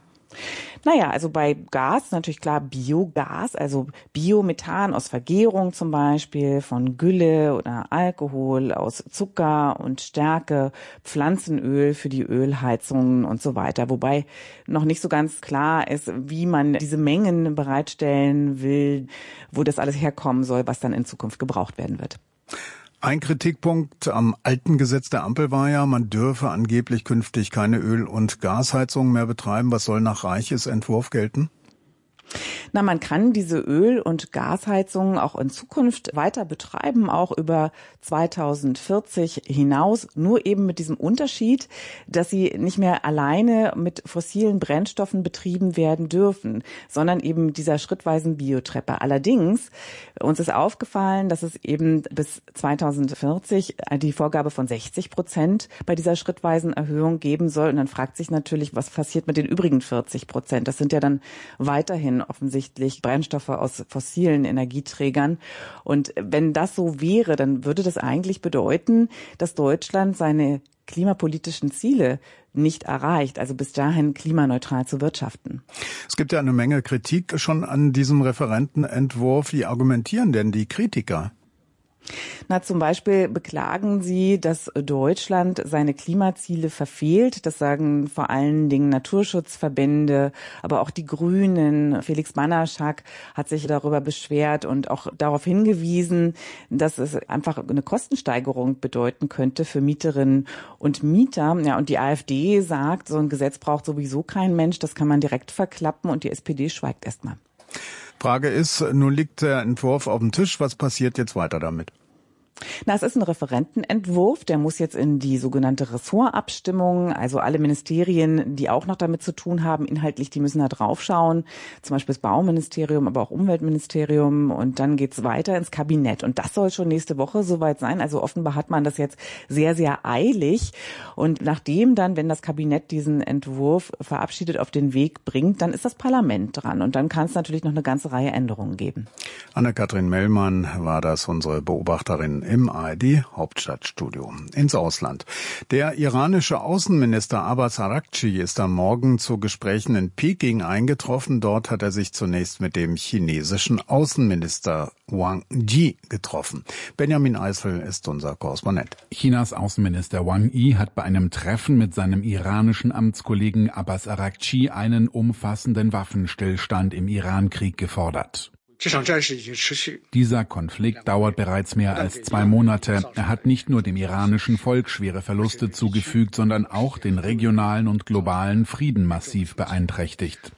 Also bei Gas natürlich klar Biogas, also Biomethan aus Vergärung zum Beispiel, von Gülle oder Alkohol, aus Zucker und Stärke, Pflanzenöl für die Ölheizungen und so weiter. Wobei noch nicht so ganz klar ist, wie man diese Mengen bereitstellen will, wo das alles herkommen soll, was dann in Zukunft gebraucht werden wird. Ein Kritikpunkt am alten Gesetz der Ampel war ja, man dürfe angeblich künftig keine Öl- und Gasheizungen mehr betreiben. Was soll nach Reiches Entwurf gelten? Na, man kann diese Öl- und Gasheizungen auch in Zukunft weiter betreiben, auch über 2040 hinaus, nur eben mit diesem Unterschied, dass sie nicht mehr alleine mit fossilen Brennstoffen betrieben werden dürfen, sondern eben dieser schrittweisen Biotreppe. Allerdings, uns ist aufgefallen, dass es eben bis 2040 die Vorgabe von 60% bei dieser schrittweisen Erhöhung geben soll. Und dann fragt sich natürlich, was passiert mit den übrigen 40%? Das sind ja dann weiterhin offensichtlich Brennstoffe aus fossilen Energieträgern. Und wenn das so wäre, dann würde das eigentlich bedeuten, dass Deutschland seine klimapolitischen Ziele nicht erreicht, also bis dahin klimaneutral zu wirtschaften. Es gibt ja eine Menge Kritik schon an diesem Referentenentwurf. Wie argumentieren denn die Kritiker? Na, zum Beispiel beklagen sie, dass Deutschland seine Klimaziele verfehlt. Das sagen vor allen Dingen Naturschutzverbände, aber auch die Grünen. Felix Banaschak hat sich darüber beschwert und auch darauf hingewiesen, dass es einfach eine Kostensteigerung bedeuten könnte für Mieterinnen und Mieter. Ja, und die AfD sagt, so ein Gesetz braucht sowieso kein Mensch, das kann man direkt verklappen, und die SPD schweigt erstmal. Frage ist, nun liegt der Entwurf auf dem Tisch, was passiert jetzt weiter damit? Na, es ist ein Referentenentwurf, der muss jetzt in die sogenannte Ressortabstimmung, also alle Ministerien, die auch noch damit zu tun haben, inhaltlich, die müssen da draufschauen, zum Beispiel das Bauministerium, aber auch Umweltministerium, und dann geht's weiter ins Kabinett, und das soll schon nächste Woche soweit sein, also offenbar hat man das jetzt sehr, sehr eilig, und nachdem dann, wenn das Kabinett diesen Entwurf verabschiedet auf den Weg bringt, dann ist das Parlament dran, und dann kann es natürlich noch eine ganze Reihe Änderungen geben. Anne-Kathrin Mellmann war das, unsere Beobachterin im ARD-Hauptstadtstudio. Ins Ausland. Der iranische Außenminister Abbas Araghchi ist am Morgen zu Gesprächen in Peking eingetroffen. Dort hat er sich zunächst mit dem chinesischen Außenminister Wang Yi getroffen. Benjamin Eisel ist unser Korrespondent. Chinas Außenminister Wang Yi hat bei einem Treffen mit seinem iranischen Amtskollegen Abbas Araghchi einen umfassenden Waffenstillstand im Irankrieg gefordert. Dieser Konflikt dauert bereits mehr als 2 Monate. Er hat nicht nur dem iranischen Volk schwere Verluste zugefügt, sondern auch den regionalen und globalen Frieden massiv beeinträchtigt.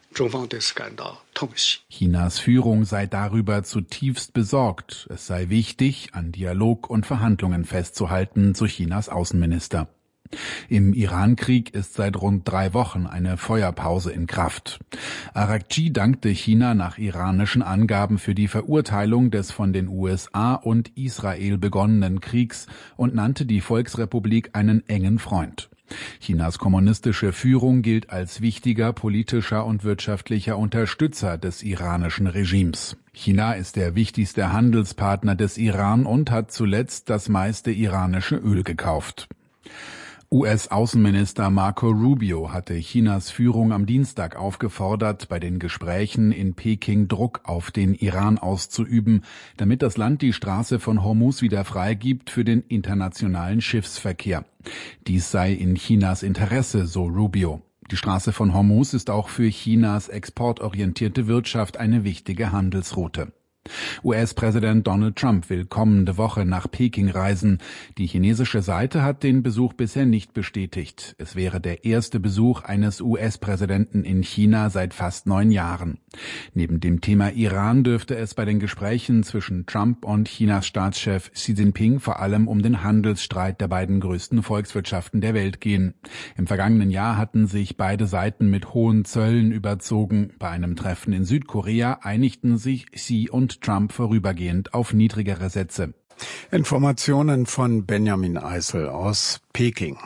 Chinas Führung sei darüber zutiefst besorgt. Es sei wichtig, an Dialog und Verhandlungen festzuhalten, so Chinas Außenminister. Im Irankrieg ist seit rund 3 Wochen eine Feuerpause in Kraft. Araghchi dankte China nach iranischen Angaben für die Verurteilung des von den USA und Israel begonnenen Kriegs und nannte die Volksrepublik einen engen Freund. Chinas kommunistische Führung gilt als wichtiger politischer und wirtschaftlicher Unterstützer des iranischen Regimes. China ist der wichtigste Handelspartner des Iran und hat zuletzt das meiste iranische Öl gekauft. US-Außenminister Marco Rubio hatte Chinas Führung am Dienstag aufgefordert, bei den Gesprächen in Peking Druck auf den Iran auszuüben, damit das Land die Straße von Hormuz wieder freigibt für den internationalen Schiffsverkehr. Dies sei in Chinas Interesse, so Rubio. Die Straße von Hormuz ist auch für Chinas exportorientierte Wirtschaft eine wichtige Handelsroute. US-Präsident Donald Trump will kommende Woche nach Peking reisen. Die chinesische Seite hat den Besuch bisher nicht bestätigt. Es wäre der erste Besuch eines US-Präsidenten in China seit fast 9 Jahren. Neben dem Thema Iran dürfte es bei den Gesprächen zwischen Trump und Chinas Staatschef Xi Jinping vor allem um den Handelsstreit der beiden größten Volkswirtschaften der Welt gehen. Im vergangenen Jahr hatten sich beide Seiten mit hohen Zöllen überzogen. Bei einem Treffen in Südkorea einigten sich Xi und Trump vorübergehend auf niedrigere Sätze. Informationen von Benjamin Eisel aus Peking.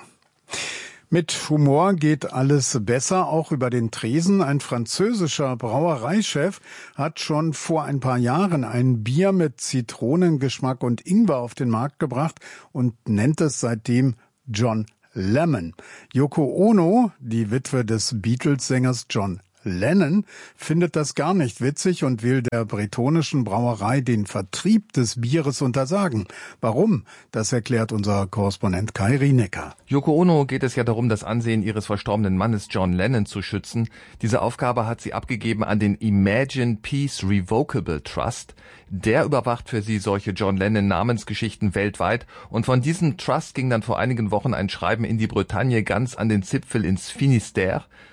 Mit Humor geht alles besser, auch über den Tresen. Ein französischer Brauereichef hat schon vor ein paar Jahren ein Bier mit Zitronengeschmack und Ingwer auf den Markt gebracht und nennt es seitdem John Lemon. Yoko Ono, die Witwe des Beatles-Sängers John Lennon, findet das gar nicht witzig und will der bretonischen Brauerei den Vertrieb des Bieres untersagen. Warum? Das erklärt unser Korrespondent Kai Rienecker. Yoko Ono geht es ja darum, das Ansehen ihres verstorbenen Mannes John Lennon zu schützen. Diese Aufgabe hat sie abgegeben an den Imagine Peace Revocable Trust. Der überwacht für sie solche John Lennon-Namensgeschichten weltweit. Und von diesem Trust ging dann vor einigen Wochen ein Schreiben in die Bretagne ganz an den Zipfel ins Finistère.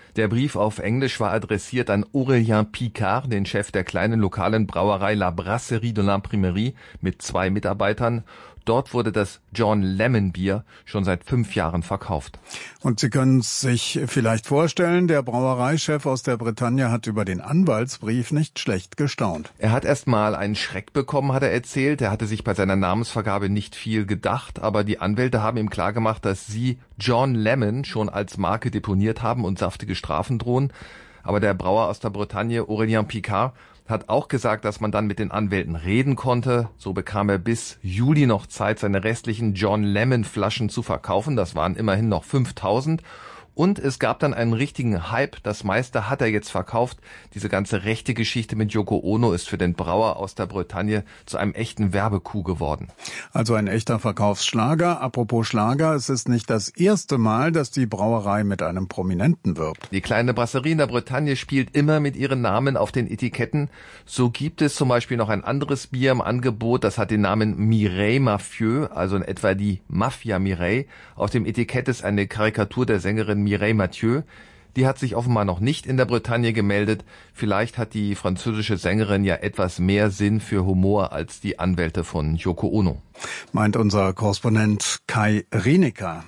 Der Brief auf Englisch war adressiert an Aurélien Picard, den Chef der kleinen lokalen Brauerei La Brasserie de l'Imprimerie mit 2 Mitarbeitern. Dort wurde das John Lemon Bier schon seit 5 Jahren verkauft. Und Sie können sich vielleicht vorstellen, der Brauereichef aus der Bretagne hat über den Anwaltsbrief nicht schlecht gestaunt. Er hat erst mal einen Schreck bekommen, hat er erzählt. Er hatte sich bei seiner Namensvergabe nicht viel gedacht, aber die Anwälte haben ihm klargemacht, dass sie John Lemon schon als Marke deponiert haben und saftige Strafen drohen. Aber der Brauer aus der Bretagne, Aurélien Picard, hat auch gesagt, dass man dann mit den Anwälten reden konnte. So bekam er bis Juli noch Zeit, seine restlichen John Lemon Flaschen zu verkaufen. Das waren immerhin noch 5.000. Und es gab dann einen richtigen Hype. Das meiste hat er jetzt verkauft. Diese ganze rechte Geschichte mit Yoko Ono ist für den Brauer aus der Bretagne zu einem echten Werbecoup geworden. Also ein echter Verkaufsschlager. Apropos Schlager, es ist nicht das erste Mal, dass die Brauerei mit einem Prominenten wirbt. Die kleine Brasserie in der Bretagne spielt immer mit ihren Namen auf den Etiketten. So gibt es zum Beispiel noch ein anderes Bier im Angebot, das hat den Namen Mireille Mafieux, also in etwa die Mafia Mireille. Auf dem Etikett ist eine Karikatur der Sängerin Mireille Mathieu. Die hat sich offenbar noch nicht in der Bretagne gemeldet. Vielleicht hat die französische Sängerin ja etwas mehr Sinn für Humor als die Anwälte von Yoko Ono. Meint unser Korrespondent Kai Rienecker.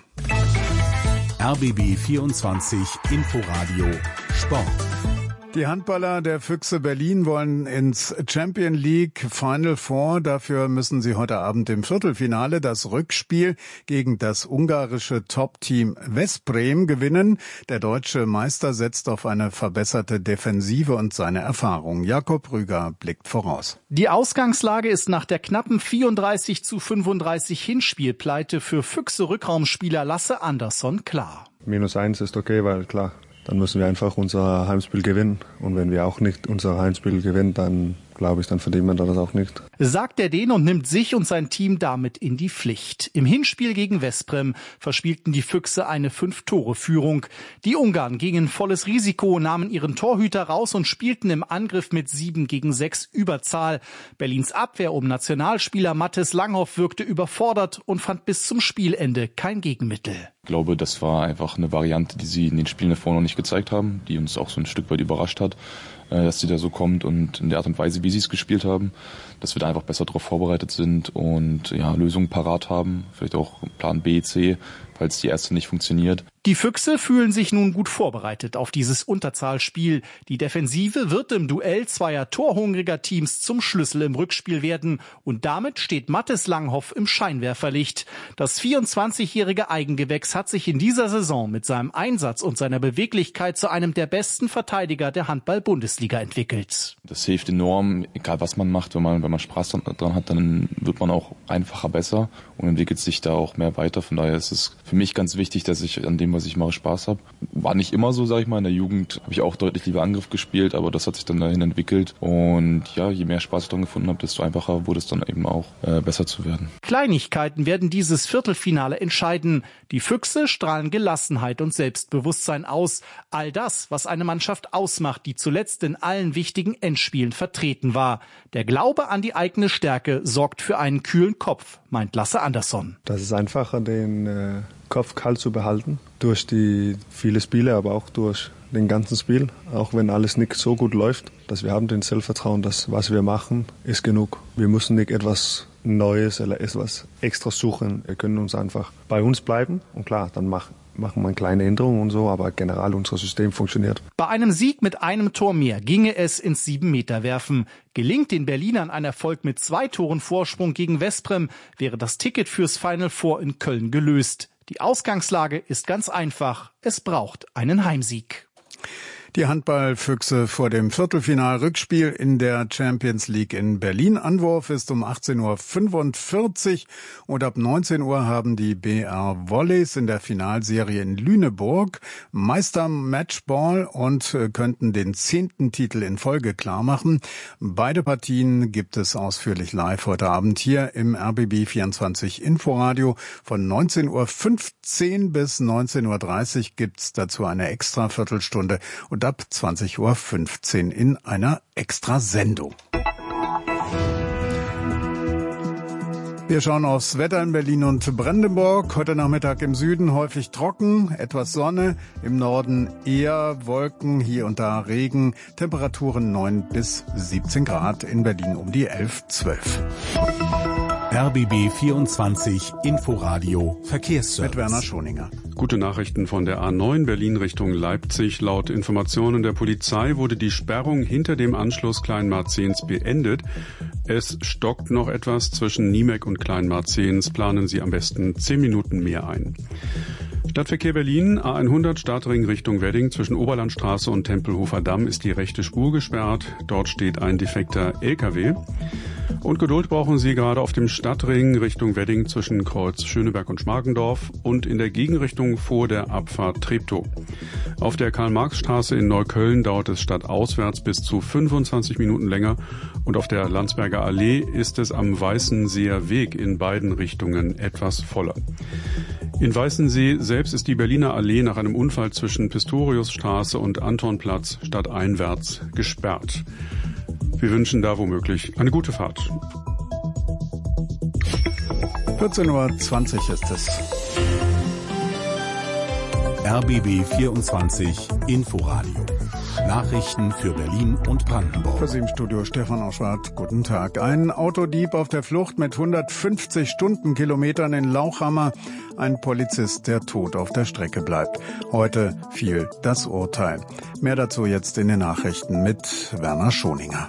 RBB 24 Inforadio Sport. Die Handballer der Füchse Berlin wollen ins Champions League Final Four. Dafür müssen sie heute Abend im Viertelfinale das Rückspiel gegen das ungarische Top-Team Veszprém gewinnen. Der deutsche Meister setzt auf eine verbesserte Defensive und seine Erfahrung. Jakob Rüger blickt voraus. Die Ausgangslage ist nach der knappen 34:35 Hinspielpleite für Füchse-Rückraumspieler Lasse Andersson klar. -1 ist okay, weil klar, dann müssen wir einfach unser Heimspiel gewinnen. Und wenn wir auch nicht unser Heimspiel gewinnen, dann glaube ich, dann verdient man das auch nicht. Sagt der Däne und nimmt sich und sein Team damit in die Pflicht. Im Hinspiel gegen Veszprém verspielten die Füchse eine 5-Tore-Führung. Die Ungarn gingen volles Risiko, nahmen ihren Torhüter raus und spielten im Angriff mit 7-6 Überzahl. Berlins Abwehr um Nationalspieler Mathis Langhoff wirkte überfordert und fand bis zum Spielende kein Gegenmittel. Ich glaube, das war einfach eine Variante, die sie in den Spielen davor noch nicht gezeigt haben, die uns auch so ein Stück weit überrascht hat, dass sie da so kommt und in der Art und Weise, wie sie es gespielt haben, dass wir da einfach besser darauf vorbereitet sind und ja, Lösungen parat haben, vielleicht auch Plan B, C, falls die erste nicht funktioniert. Die Füchse fühlen sich nun gut vorbereitet auf dieses Unterzahlspiel. Die Defensive wird im Duell zweier torhungriger Teams zum Schlüssel im Rückspiel werden. Und damit steht Mathis Langhoff im Scheinwerferlicht. Das 24-jährige Eigengewächs hat sich in dieser Saison mit seinem Einsatz und seiner Beweglichkeit zu einem der besten Verteidiger der Handball-Bundesliga entwickelt. Das hilft enorm, egal was man macht. Wenn man Spaß dran hat, dann wird man auch einfacher besser und entwickelt sich da auch mehr weiter. Von daher ist es für mich ganz wichtig, dass ich an dem, was ich mache, Spaß habe. War nicht immer so, sage ich mal. In der Jugend habe ich auch deutlich lieber Angriff gespielt, aber das hat sich dann dahin entwickelt. Und ja, je mehr Spaß ich dran gefunden habe, desto einfacher wurde es dann eben auch, besser zu werden. Kleinigkeiten werden dieses Viertelfinale entscheiden. Die Füchse strahlen Gelassenheit und Selbstbewusstsein aus. All das, was eine Mannschaft ausmacht, die zuletzt in allen wichtigen Endspielen vertreten war. Der Glaube an die eigene Stärke sorgt für einen kühlen Kopf, meint Lasse Andersson. Das ist einfacher, den Kopf kalt zu behalten, durch die viele Spiele, aber auch durch den ganzen Spiel, auch wenn alles nicht so gut läuft, dass wir haben den Selbstvertrauen, dass was wir machen, ist genug. Wir müssen nicht etwas Neues oder etwas extra suchen. Wir können uns einfach bei uns bleiben und klar, dann machen wir kleine Änderungen und so, aber generell unser System funktioniert. Bei einem Sieg mit einem Tor mehr ginge es ins 7-Meter-Werfen. Gelingt den Berlinern ein Erfolg mit 2 Toren Vorsprung gegen Veszprém, wäre das Ticket fürs Final Four in Köln gelöst. Die Ausgangslage ist ganz einfach. Es braucht einen Heimsieg. Die Handballfüchse vor dem Viertelfinal-Rückspiel in der Champions League in Berlin. Anwurf ist um 18:45 Uhr und ab 19 Uhr haben die BR Volleys in der Finalserie in Lüneburg Meister-Matchball und könnten den 10. Titel in Folge klarmachen. Beide Partien gibt es ausführlich live heute Abend hier im RBB 24 Inforadio. Von 19:15 Uhr bis 19:30 Uhr gibt's dazu eine extra Viertelstunde und ab 20:15 Uhr in einer Extrasendung. Wir schauen aufs Wetter in Berlin und Brandenburg. Heute Nachmittag im Süden häufig trocken, etwas Sonne, im Norden eher Wolken, hier und da Regen, Temperaturen 9 bis 17 Grad, in Berlin um die 11, 12. RBB 24 Inforadio Verkehrsservice. Mit Werner Schoninger. Gute Nachrichten von der A9 Berlin Richtung Leipzig. Laut Informationen der Polizei wurde die Sperrung hinter dem Anschluss Kleinmarzens beendet. Es stockt noch etwas zwischen Niemek und Kleinmarzens. Planen Sie am besten 10 Minuten mehr ein. Stadtverkehr Berlin, A100 Startring Richtung Wedding zwischen Oberlandstraße und Tempelhofer Damm ist die rechte Spur gesperrt. Dort steht ein defekter LKW. Und Geduld brauchen Sie gerade auf dem Stadtring Richtung Wedding zwischen Kreuz Schöneberg und Schmargendorf und in der Gegenrichtung vor der Abfahrt Treptow. Auf der Karl-Marx-Straße in Neukölln dauert es stadtauswärts bis zu 25 Minuten länger und auf der Landsberger Allee ist es am Weißenseer Weg in beiden Richtungen etwas voller. In Weißensee selbst ist die Berliner Allee nach einem Unfall zwischen Pistoriusstraße und Antonplatz stadteinwärts gesperrt. Wir wünschen da womöglich eine gute Fahrt. 14:20 Uhr ist es. RBB 24 Inforadio. Nachrichten für Berlin und Brandenburg. Für Sie im Studio Stefan Oschwart. Guten Tag. Ein Autodieb auf der Flucht mit 150 Stundenkilometern in Lauchhammer. Ein Polizist, der tot auf der Strecke bleibt. Heute fiel das Urteil. Mehr dazu jetzt in den Nachrichten mit Werner Schoninger.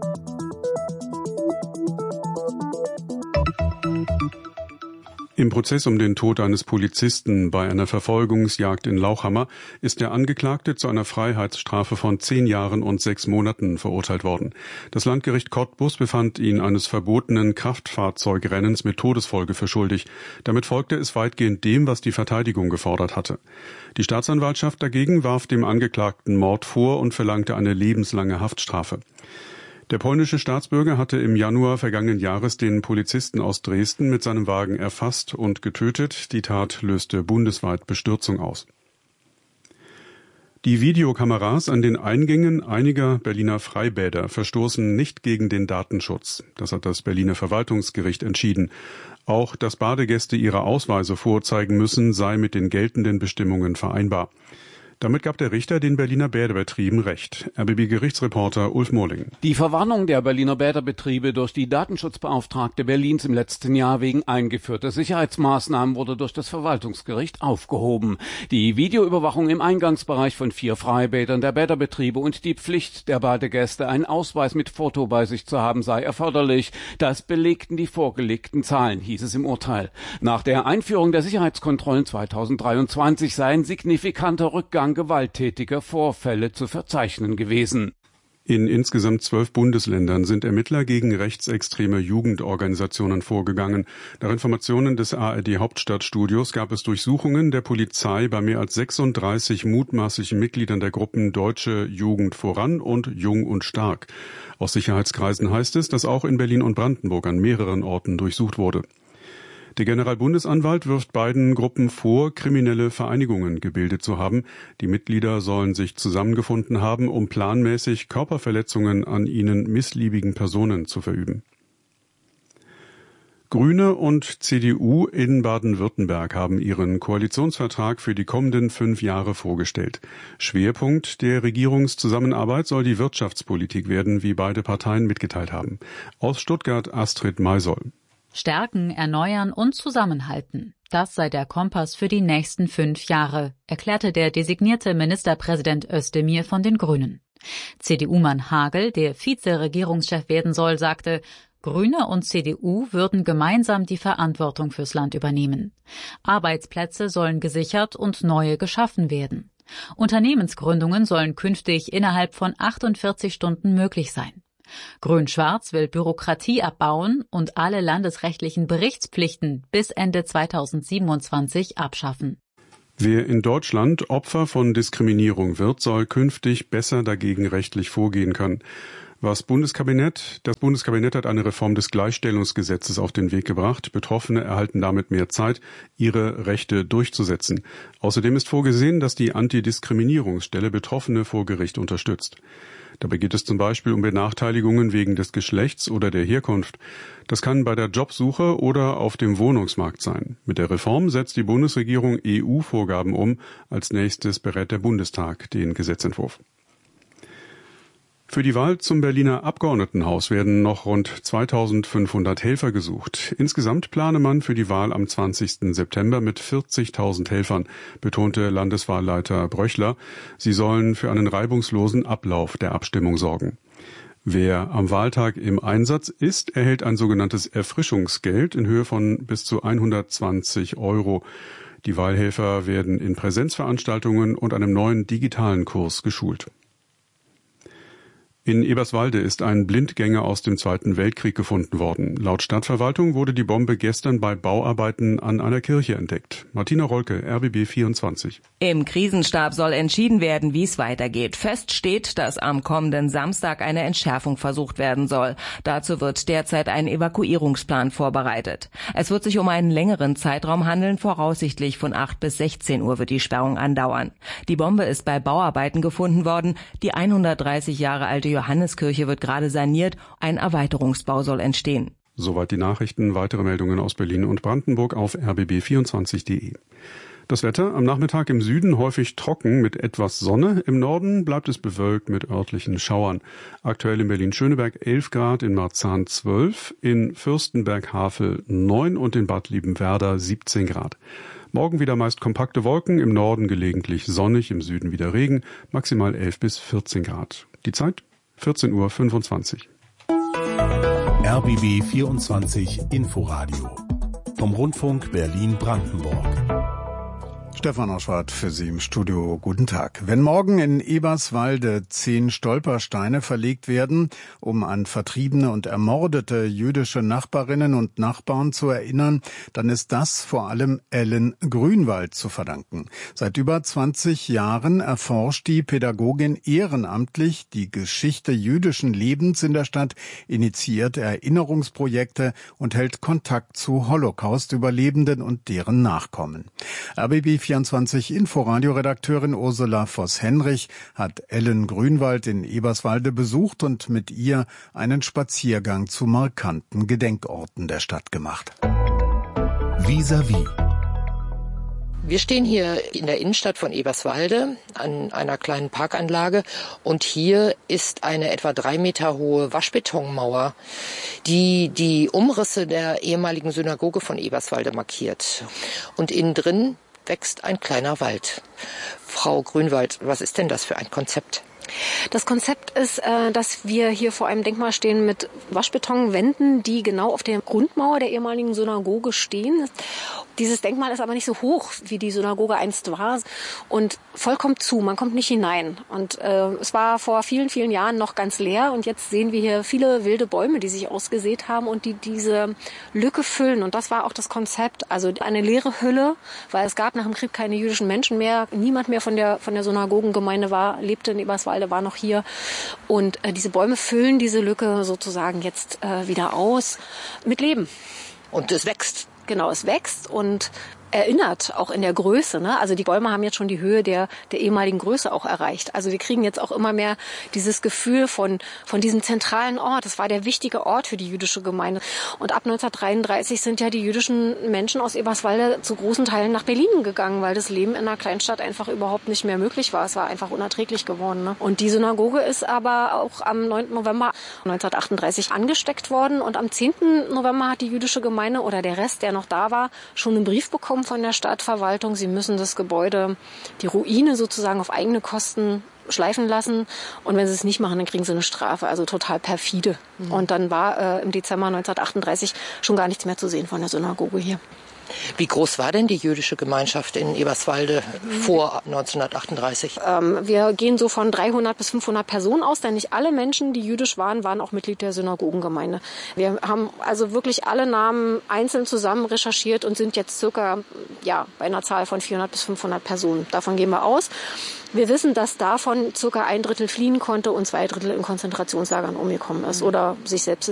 Im Prozess um den Tod eines Polizisten bei einer Verfolgungsjagd in Lauchhammer ist der Angeklagte zu einer Freiheitsstrafe von 10 Jahren und 6 Monaten verurteilt worden. Das Landgericht Cottbus befand ihn eines verbotenen Kraftfahrzeugrennens mit Todesfolge für schuldig. Damit folgte es weitgehend dem, was die Verteidigung gefordert hatte. Die Staatsanwaltschaft dagegen warf dem Angeklagten Mord vor und verlangte eine lebenslange Haftstrafe. Der polnische Staatsbürger hatte im Januar vergangenen Jahres den Polizisten aus Dresden mit seinem Wagen erfasst und getötet. Die Tat löste bundesweit Bestürzung aus. Die Videokameras an den Eingängen einiger Berliner Freibäder verstoßen nicht gegen den Datenschutz. Das hat das Berliner Verwaltungsgericht entschieden. Auch, dass Badegäste ihre Ausweise vorzeigen müssen, sei mit den geltenden Bestimmungen vereinbar. Damit gab der Richter den Berliner Bäderbetrieben Recht. RBB-Gerichtsreporter Ulf Mohling. Die Verwarnung der Berliner Bäderbetriebe durch die Datenschutzbeauftragte Berlins im letzten Jahr wegen eingeführter Sicherheitsmaßnahmen wurde durch das Verwaltungsgericht aufgehoben. Die Videoüberwachung im Eingangsbereich von 4 Freibädern der Bäderbetriebe und die Pflicht der Badegäste, einen Ausweis mit Foto bei sich zu haben, sei erforderlich. Das belegten die vorgelegten Zahlen, hieß es im Urteil. Nach der Einführung der Sicherheitskontrollen 2023 sei ein signifikanter Rückgang gewalttätiger Vorfälle zu verzeichnen gewesen. In insgesamt 12 Bundesländern sind Ermittler gegen rechtsextreme Jugendorganisationen vorgegangen. Nach Informationen des ARD-Hauptstadtstudios gab es Durchsuchungen der Polizei bei mehr als 36 mutmaßlichen Mitgliedern der Gruppen Deutsche Jugend voran und Jung und Stark. Aus Sicherheitskreisen heißt es, dass auch in Berlin und Brandenburg an mehreren Orten durchsucht wurde. Der Generalbundesanwalt wirft beiden Gruppen vor, kriminelle Vereinigungen gebildet zu haben. Die Mitglieder sollen sich zusammengefunden haben, um planmäßig Körperverletzungen an ihnen missliebigen Personen zu verüben. Grüne und CDU in Baden-Württemberg haben ihren Koalitionsvertrag für die kommenden 5 Jahre vorgestellt. Schwerpunkt der Regierungszusammenarbeit soll die Wirtschaftspolitik werden, wie beide Parteien mitgeteilt haben. Aus Stuttgart Astrid Maisoll. Stärken, erneuern und zusammenhalten. Das sei der Kompass für die nächsten 5 Jahre, erklärte der designierte Ministerpräsident Özdemir von den Grünen. CDU-Mann Hagel, der Vize-Regierungschef werden soll, sagte, Grüne und CDU würden gemeinsam die Verantwortung fürs Land übernehmen. Arbeitsplätze sollen gesichert und neue geschaffen werden. Unternehmensgründungen sollen künftig innerhalb von 48 Stunden möglich sein. Grün-Schwarz will Bürokratie abbauen und alle landesrechtlichen Berichtspflichten bis Ende 2027 abschaffen. Wer in Deutschland Opfer von Diskriminierung wird, soll künftig besser dagegen rechtlich vorgehen können. Das Bundeskabinett hat eine Reform des Gleichstellungsgesetzes auf den Weg gebracht. Betroffene erhalten damit mehr Zeit, ihre Rechte durchzusetzen. Außerdem ist vorgesehen, dass die Antidiskriminierungsstelle Betroffene vor Gericht unterstützt. Dabei geht es zum Beispiel um Benachteiligungen wegen des Geschlechts oder der Herkunft. Das kann bei der Jobsuche oder auf dem Wohnungsmarkt sein. Mit der Reform setzt die Bundesregierung EU-Vorgaben um. Als nächstes berät der Bundestag den Gesetzentwurf. Für die Wahl zum Berliner Abgeordnetenhaus werden noch rund 2500 Helfer gesucht. Insgesamt plane man für die Wahl am 20. September mit 40.000 Helfern, betonte Landeswahlleiter Bröchler. Sie sollen für einen reibungslosen Ablauf der Abstimmung sorgen. Wer am Wahltag im Einsatz ist, erhält ein sogenanntes Erfrischungsgeld in Höhe von bis zu 120 €. Die Wahlhelfer werden in Präsenzveranstaltungen und einem neuen digitalen Kurs geschult. In Eberswalde ist ein Blindgänger aus dem Zweiten Weltkrieg gefunden worden. Laut Stadtverwaltung wurde die Bombe gestern bei Bauarbeiten an einer Kirche entdeckt. Martina Rolke, RBB 24. Im Krisenstab soll entschieden werden, wie es weitergeht. Fest steht, dass am kommenden Samstag eine Entschärfung versucht werden soll. Dazu wird derzeit ein Evakuierungsplan vorbereitet. Es wird sich um einen längeren Zeitraum handeln. Voraussichtlich von 8 bis 16 Uhr wird die Sperrung andauern. Die Bombe ist bei Bauarbeiten gefunden worden. Die 130 Jahre alte Johanneskirche wird gerade saniert. Ein Erweiterungsbau soll entstehen. Soweit die Nachrichten. Weitere Meldungen aus Berlin und Brandenburg auf rbb24.de. Das Wetter am Nachmittag im Süden häufig trocken mit etwas Sonne. Im Norden bleibt es bewölkt mit örtlichen Schauern. Aktuell in Berlin-Schöneberg 11 Grad, in Marzahn 12, in Fürstenberg-Havel 9 und in Bad Liebenwerda 17 Grad. Morgen wieder meist kompakte Wolken, im Norden gelegentlich sonnig, im Süden wieder Regen, maximal 11 bis 14 Grad. Die Zeit 14:25 Uhr. RBB 24 Inforadio vom Rundfunk Berlin-Brandenburg. Stefan Oschwart für Sie im Studio. Guten Tag. Wenn morgen in Eberswalde 10 Stolpersteine verlegt werden, um an vertriebene und ermordete jüdische Nachbarinnen und Nachbarn zu erinnern, dann ist das vor allem Ellen Grünwald zu verdanken. Seit über 20 Jahren erforscht die Pädagogin ehrenamtlich die Geschichte jüdischen Lebens in der Stadt, initiiert Erinnerungsprojekte und hält Kontakt zu Holocaust-Überlebenden und deren Nachkommen. RBB 24 Inforadio-Redakteurin Ursula Voss-Henrich hat Ellen Grünwald in Eberswalde besucht und mit ihr einen Spaziergang zu markanten Gedenkorten der Stadt gemacht. Vis-à-vis. Wir stehen hier in der Innenstadt von Eberswalde an einer kleinen Parkanlage und hier ist eine etwa 3 Meter hohe Waschbetonmauer, die die Umrisse der ehemaligen Synagoge von Eberswalde markiert. Und innen drin wächst ein kleiner Wald. Frau Grünwald, was ist denn das für ein Konzept? Das Konzept ist, dass wir hier vor einem Denkmal stehen mit Waschbetonwänden, die genau auf der Grundmauer der ehemaligen Synagoge stehen. Dieses Denkmal ist aber nicht so hoch, wie die Synagoge einst war und vollkommen zu, man kommt nicht hinein. Und es war vor vielen, vielen Jahren noch ganz leer und jetzt sehen wir hier viele wilde Bäume, die sich ausgesät haben und die diese Lücke füllen. Und das war auch das Konzept, also eine leere Hülle, weil es gab nach dem Krieg keine jüdischen Menschen mehr, niemand mehr von der Synagogengemeinde lebte in Eberswalde, war noch hier. Und diese Bäume füllen diese Lücke sozusagen jetzt wieder aus mit Leben. Und es wächst. Genau, es wächst und erinnert auch in der Größe, ne? Also die Bäume haben jetzt schon die Höhe der ehemaligen Größe auch erreicht. Also wir kriegen jetzt auch immer mehr dieses Gefühl von diesem zentralen Ort. Das war der wichtige Ort für die jüdische Gemeinde. Und ab 1933 sind ja die jüdischen Menschen aus Eberswalde zu großen Teilen nach Berlin gegangen, weil das Leben in einer Kleinstadt einfach überhaupt nicht mehr möglich war. Es war einfach unerträglich geworden, ne? Und die Synagoge ist aber auch am 9. November 1938 angesteckt worden. Und am 10. November hat die jüdische Gemeinde oder der Rest, der noch da war, schon einen Brief bekommen von der Stadtverwaltung. Sie müssen das Gebäude, die Ruine sozusagen auf eigene Kosten schleifen lassen. Und wenn sie es nicht machen, dann kriegen sie eine Strafe. Also total perfide. Und dann war im Dezember 1938 schon gar nichts mehr zu sehen von der Synagoge hier. Wie groß war denn die jüdische Gemeinschaft in Eberswalde vor 1938? Wir gehen so von 300 bis 500 Personen aus, denn nicht alle Menschen, die jüdisch waren auch Mitglied der Synagogengemeinde. Wir haben also wirklich alle Namen einzeln zusammen recherchiert und sind jetzt circa bei einer Zahl von 400 bis 500 Personen. Davon gehen wir aus. Wir wissen, dass davon circa 1/3 fliehen konnte und 2/3 in Konzentrationslagern umgekommen ist oder sich selbst